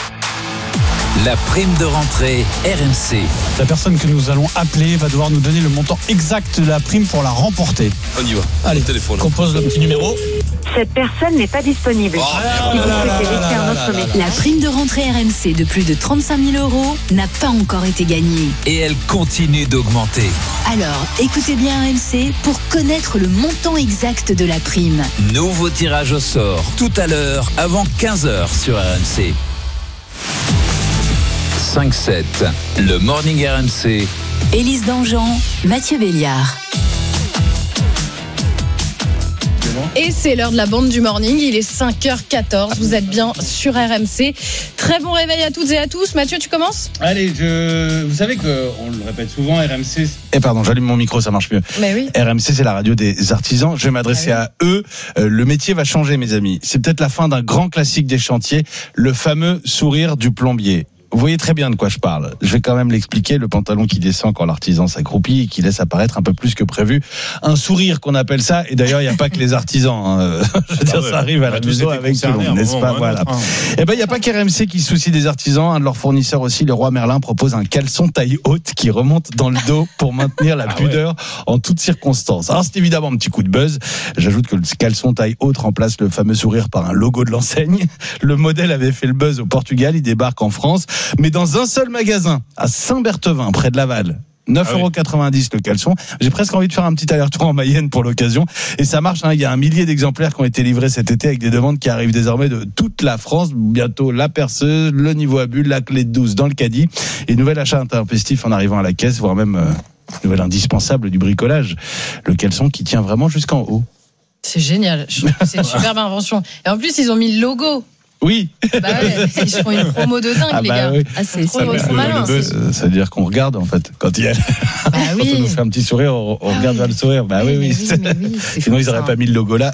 La prime de rentrée RMC. La personne que nous allons appeler va devoir nous donner le montant exact de la prime pour la remporter. On y va. Allez, téléphone. Compose le petit numéro. Cette personne n'est pas disponible. Si vous souhaitez laisser un autre message. La prime de rentrée RMC de plus de 35 000 € n'a pas encore été gagnée. Et elle continue d'augmenter. Alors, écoutez bien RMC pour connaître le montant exact de la prime. Nouveau tirage au sort tout à l'heure avant 15h sur RMC. 5-7, le morning RMC. Élise Dangean, Mathieu Béliard. Et c'est l'heure de la bande du morning, il est 5h14, vous êtes bien sur RMC. Très bon réveil à toutes et à tous. Mathieu, tu commences ? Allez, vous savez qu'on le répète souvent, RMC... pardon, j'allume mon micro, ça marche mieux. Mais oui. RMC, c'est la radio des artisans. Je vais m'adresser à eux. Le métier va changer, mes amis. C'est peut-être la fin d'un grand classique des chantiers, le fameux sourire du plombier. Vous voyez très bien de quoi je parle. Je vais quand même l'expliquer. Le pantalon qui descend quand l'artisan s'accroupit et qui laisse apparaître un peu plus que prévu un sourire, qu'on appelle ça. Et d'ailleurs, il n'y a pas que les artisans. Je veux dire, ça arrive à la maison avec tout le monde, n'est-ce pas ? Voilà. Eh ben, il n'y a pas qu'RMC qui se soucie des artisans. Un de leurs fournisseurs aussi, le Roi Merlin, propose un caleçon taille haute qui remonte dans le dos pour maintenir la pudeur en toutes circonstances. Alors, c'est évidemment un petit coup de buzz. J'ajoute que le caleçon taille haute remplace le fameux sourire par un logo de l'enseigne. Le modèle avait fait le buzz au Portugal. Il débarque en France, mais dans un seul magasin, à Saint-Berthevin, près de Laval. 9,90 € le caleçon. J'ai presque envie de faire un petit aller-retour en Mayenne pour l'occasion. Et ça marche, hein. Il y a 1 millier d'exemplaires qui ont été livrés cet été avec des demandes qui arrivent désormais de toute la France. Bientôt la perceuse, le niveau à bulles, la clé de 12 dans le caddie. Et nouvel achat intempestif en arrivant à la caisse, voire même nouvel indispensable du bricolage. Le caleçon qui tient vraiment jusqu'en haut. C'est génial. C'est une superbe invention. Et en plus, ils ont mis le logo. Oui. Bah ouais, ils font une promo de dingue, les gars. Oui. Ah, c'est trop malin. Ça veut dire qu'on regarde, en fait. Quand il y a. Bah oui. Quand on nous fait un petit sourire, on regarde vers le sourire. Bah oui. Sinon, ils n'auraient pas mis le logo là.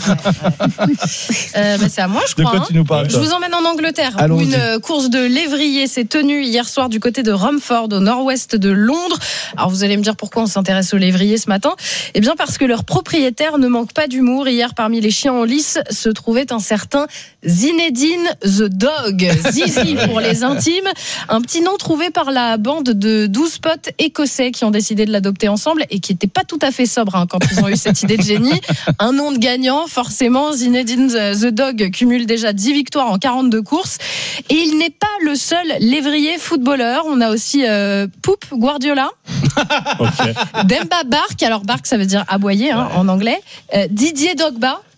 C'est à moi, je crois. De quoi tu nous parles, Je vous emmène en Angleterre, où Allons-y. une course de lévrier s'est tenue hier soir du côté de Romford, au nord-ouest de Londres. Alors, vous allez me dire pourquoi on s'intéresse aux lévriers ce matin. Eh bien, parce que leur propriétaire ne manque pas d'humour. Hier, parmi les chiens en lice, se trouvait un certain Zinedine the Dog, Zizi pour les intimes, un petit nom trouvé par la bande de 12 potes écossais qui ont décidé de l'adopter ensemble et qui n'étaient pas tout à fait sobres quand ils ont eu cette idée de génie. Un nom de gagnant, forcément. Zinedine the Dog cumule déjà 10 victoires en 42 courses et il n'est pas le seul lévrier footballeur. On a aussi Poop Guardiola, Demba Bark, alors Bark ça veut dire aboyer en anglais, Didier Drogba,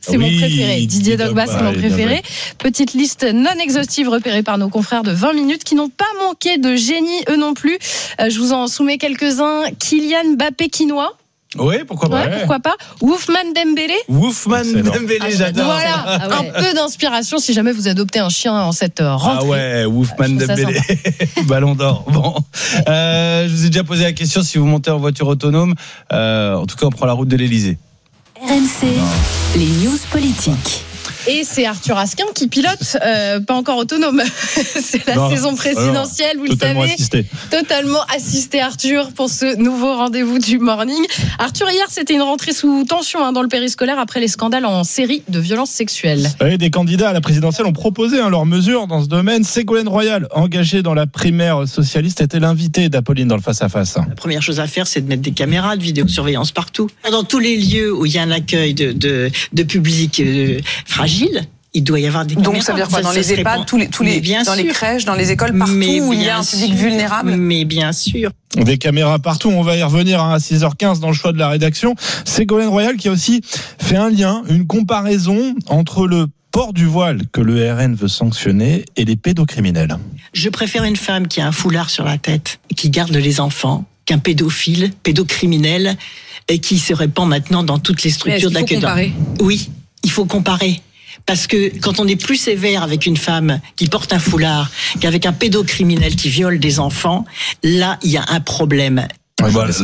c'est mon préféré. Didier Drogba, c'est mon préféré. Petite liste non exhaustive repérée par nos confrères de 20 minutes qui n'ont pas manqué de génie, eux non plus. Je vous en soumets quelques-uns. Kylian Mbappé quinois. Oui, pourquoi pas. Pourquoi pas. Ousmane Dembélé. J'adore. Voilà, un peu d'inspiration si jamais vous adoptez un chien en cette rentrée. Ousmane Dembélé, Ballon d'Or. Bon, je vous ai déjà posé la question si vous montez en voiture autonome. En tout cas, on prend la route de l'Elysée. RMC, les news politiques. Et c'est Arthur Asquin qui pilote, pas encore autonome. C'est la saison présidentielle, vous le savez. Totalement assisté Arthur pour ce nouveau rendez-vous du morning. Arthur, hier, c'était une rentrée sous tension dans le périscolaire après les scandales en série de violences sexuelles. Oui, des candidats à la présidentielle ont proposé leurs mesures dans ce domaine. Ségolène Royal, engagée dans la primaire socialiste, était l'invitée d'Apolline dans le face-à-face. La première chose à faire, c'est de mettre des caméras de vidéosurveillance partout. Dans tous les lieux où il y a un accueil de public fragile, il doit y avoir des caméras. Donc ça veut dire quoi? Dans les EHPAD, dans les crèches, dans les écoles, partout où il y a un public vulnérable? Mais bien sûr. Des caméras partout, on va y revenir à 6h15 dans le choix de la rédaction. Ségolène Royal qui a aussi fait un lien, une comparaison entre le port du voile que le RN veut sanctionner et les pédocriminels. Je préfère une femme qui a un foulard sur la tête et qui garde les enfants qu'un pédocriminel et qui se répand maintenant dans toutes les structures d'accueil. Oui, il faut comparer. Parce que quand on est plus sévère avec une femme qui porte un foulard qu'avec un pédocriminel qui viole des enfants, là, il y a un problème. Voilà,